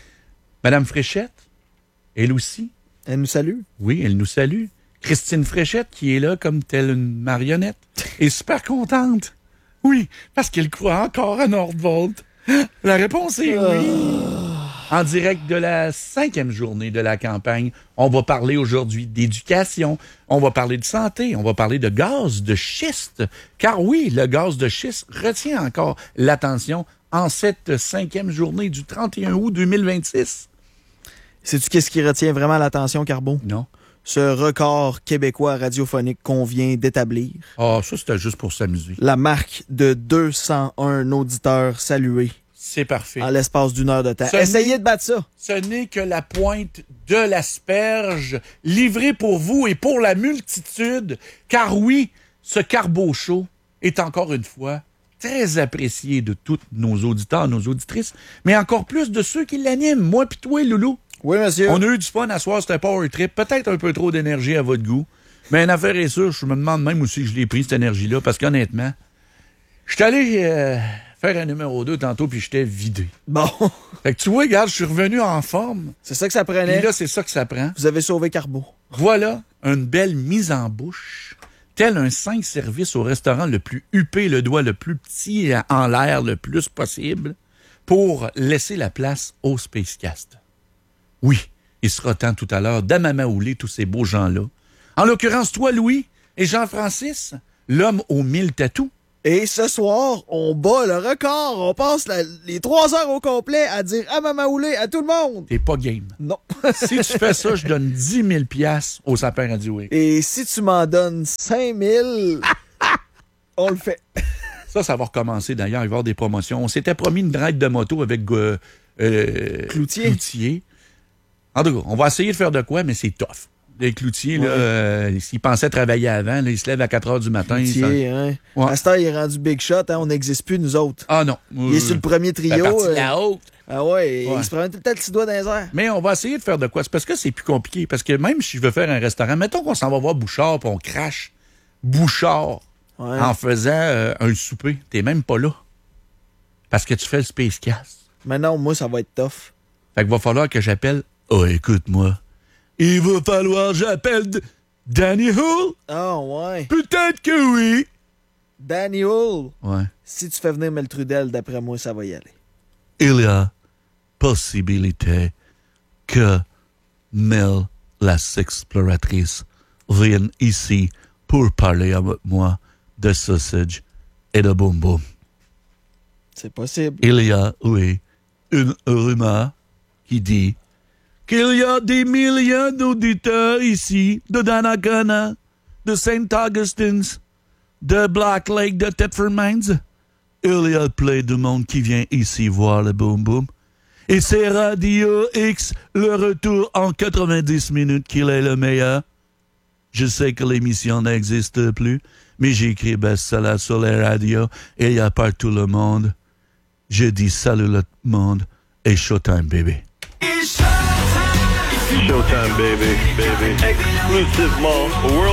Madame Fréchette, elle aussi. Elle nous salue. Oui, elle nous salue. Christine Fréchette, qui est là comme telle une marionnette, est super contente. Oui, parce qu'elle croit encore à Nordvolt. La réponse est oui. Oh. En direct de la cinquième journée de la campagne, on va parler aujourd'hui d'éducation, on va parler de santé, on va parler de gaz de schiste. Car oui, le gaz de schiste retient encore l'attention en cette cinquième journée du trente et un août deux mille vingt-six. Sais-tu qu'est-ce qui retient vraiment l'attention, Carbo? Non. Ce record québécois radiophonique qu'on vient d'établir. Ah, oh, ça, c'était juste pour s'amuser. La marque de deux cent un auditeurs salués. C'est parfait. En l'espace d'une heure de temps. Ce Essayez de battre ça. Ce n'est que la pointe de l'asperge livrée pour vous et pour la multitude. Car oui, ce Carbo Show est encore une fois très apprécié de tous nos auditeurs, nos auditrices, mais encore plus de ceux qui l'animent. Moi pis toi, Loulou. Oui, monsieur. On a eu du fun à soir, c'était un power trip. Peut-être un peu trop d'énergie à votre goût. Mais une affaire est sûre, je me demande même aussi que je l'ai pris, cette énergie-là, parce qu'honnêtement, je suis allé euh, faire un numéro deux tantôt, puis j'étais vidé. Bon. Fait que tu vois, regarde, je suis revenu en forme. C'est ça que ça prenait. Puis là, c'est ça que ça prend. Vous avez sauvé Carbo. Voilà, une belle mise en bouche tel un cinq services au restaurant le plus huppé, le doigt le plus petit en l'air le plus possible, pour laisser la place au Spacecast. Oui, il sera temps tout à l'heure d'amamaouler tous ces beaux gens-là. En l'occurrence, toi, Louis, et Jean-Francis, l'homme aux mille tatous. Et ce soir, on bat le record. On passe la- les trois heures au complet à dire amamaoulé à tout le monde. T'es pas game. Non. Si tu fais ça, je donne dix mille piastres au Sapin Radio X. Et si tu m'en donnes cinq mille, on le fait. Ça, ça va recommencer d'ailleurs. Il va y avoir des promotions. On s'était promis une ride de moto avec euh, euh, Cloutier. Cloutier. En tout cas, on va essayer de faire de quoi, mais c'est tough. Les cloutiers, Ouais. là, euh, s'ils pensaient travailler avant, là, ils se lèvent à quatre heures du matin. Cloutier, ça- hein. Ouais. À cette heure, il est rendu big shot. Hein. On n'existe plus, nous autres. Ah non. Il est sur le premier trio. La partie de euh, la haute. Ah ouais, Ouais. il se prend tout le temps le petit doigt dans les airs. Mais on va essayer de faire de quoi. C'est parce que c'est plus compliqué. Parce que même si je veux faire un restaurant, mettons qu'on s'en va voir Bouchard puis on crache Bouchard Ouais. en faisant euh, un souper. T'es même pas là. Parce que tu fais le Spacecast. Mais non, moi, ça va être tough. Fait qu'il va falloir que j'appelle. Oh, écoute-moi. Il va falloir que j'appelle D- Danny Hull. Ah ouais. Peut-être que oui. Danny Hull. Ouais. Si tu fais venir Mel Trudel, d'après moi, ça va y aller. Il y a possibilité que Mel, la sexploratrice, vienne ici pour parler avec moi de sausage et de boum boum. C'est possible. Il y a, oui, une rumeur qui dit qu'il y a des millions d'auditeurs ici, de Donnacona, de Saint Augustine's, de Black Lake, de Thetford Mines. Il y a plein de monde qui vient ici voir le boum boum. Et c'est Radio X, le retour en quatre-vingt-dix minutes, qu'il est le meilleur. Je sais que l'émission n'existe plus, mais j'ai écrit best-seller sur les radios et il y a partout le monde. Je dis salut le monde et showtime, baby. Showtime, baby, baby. Exclusivement World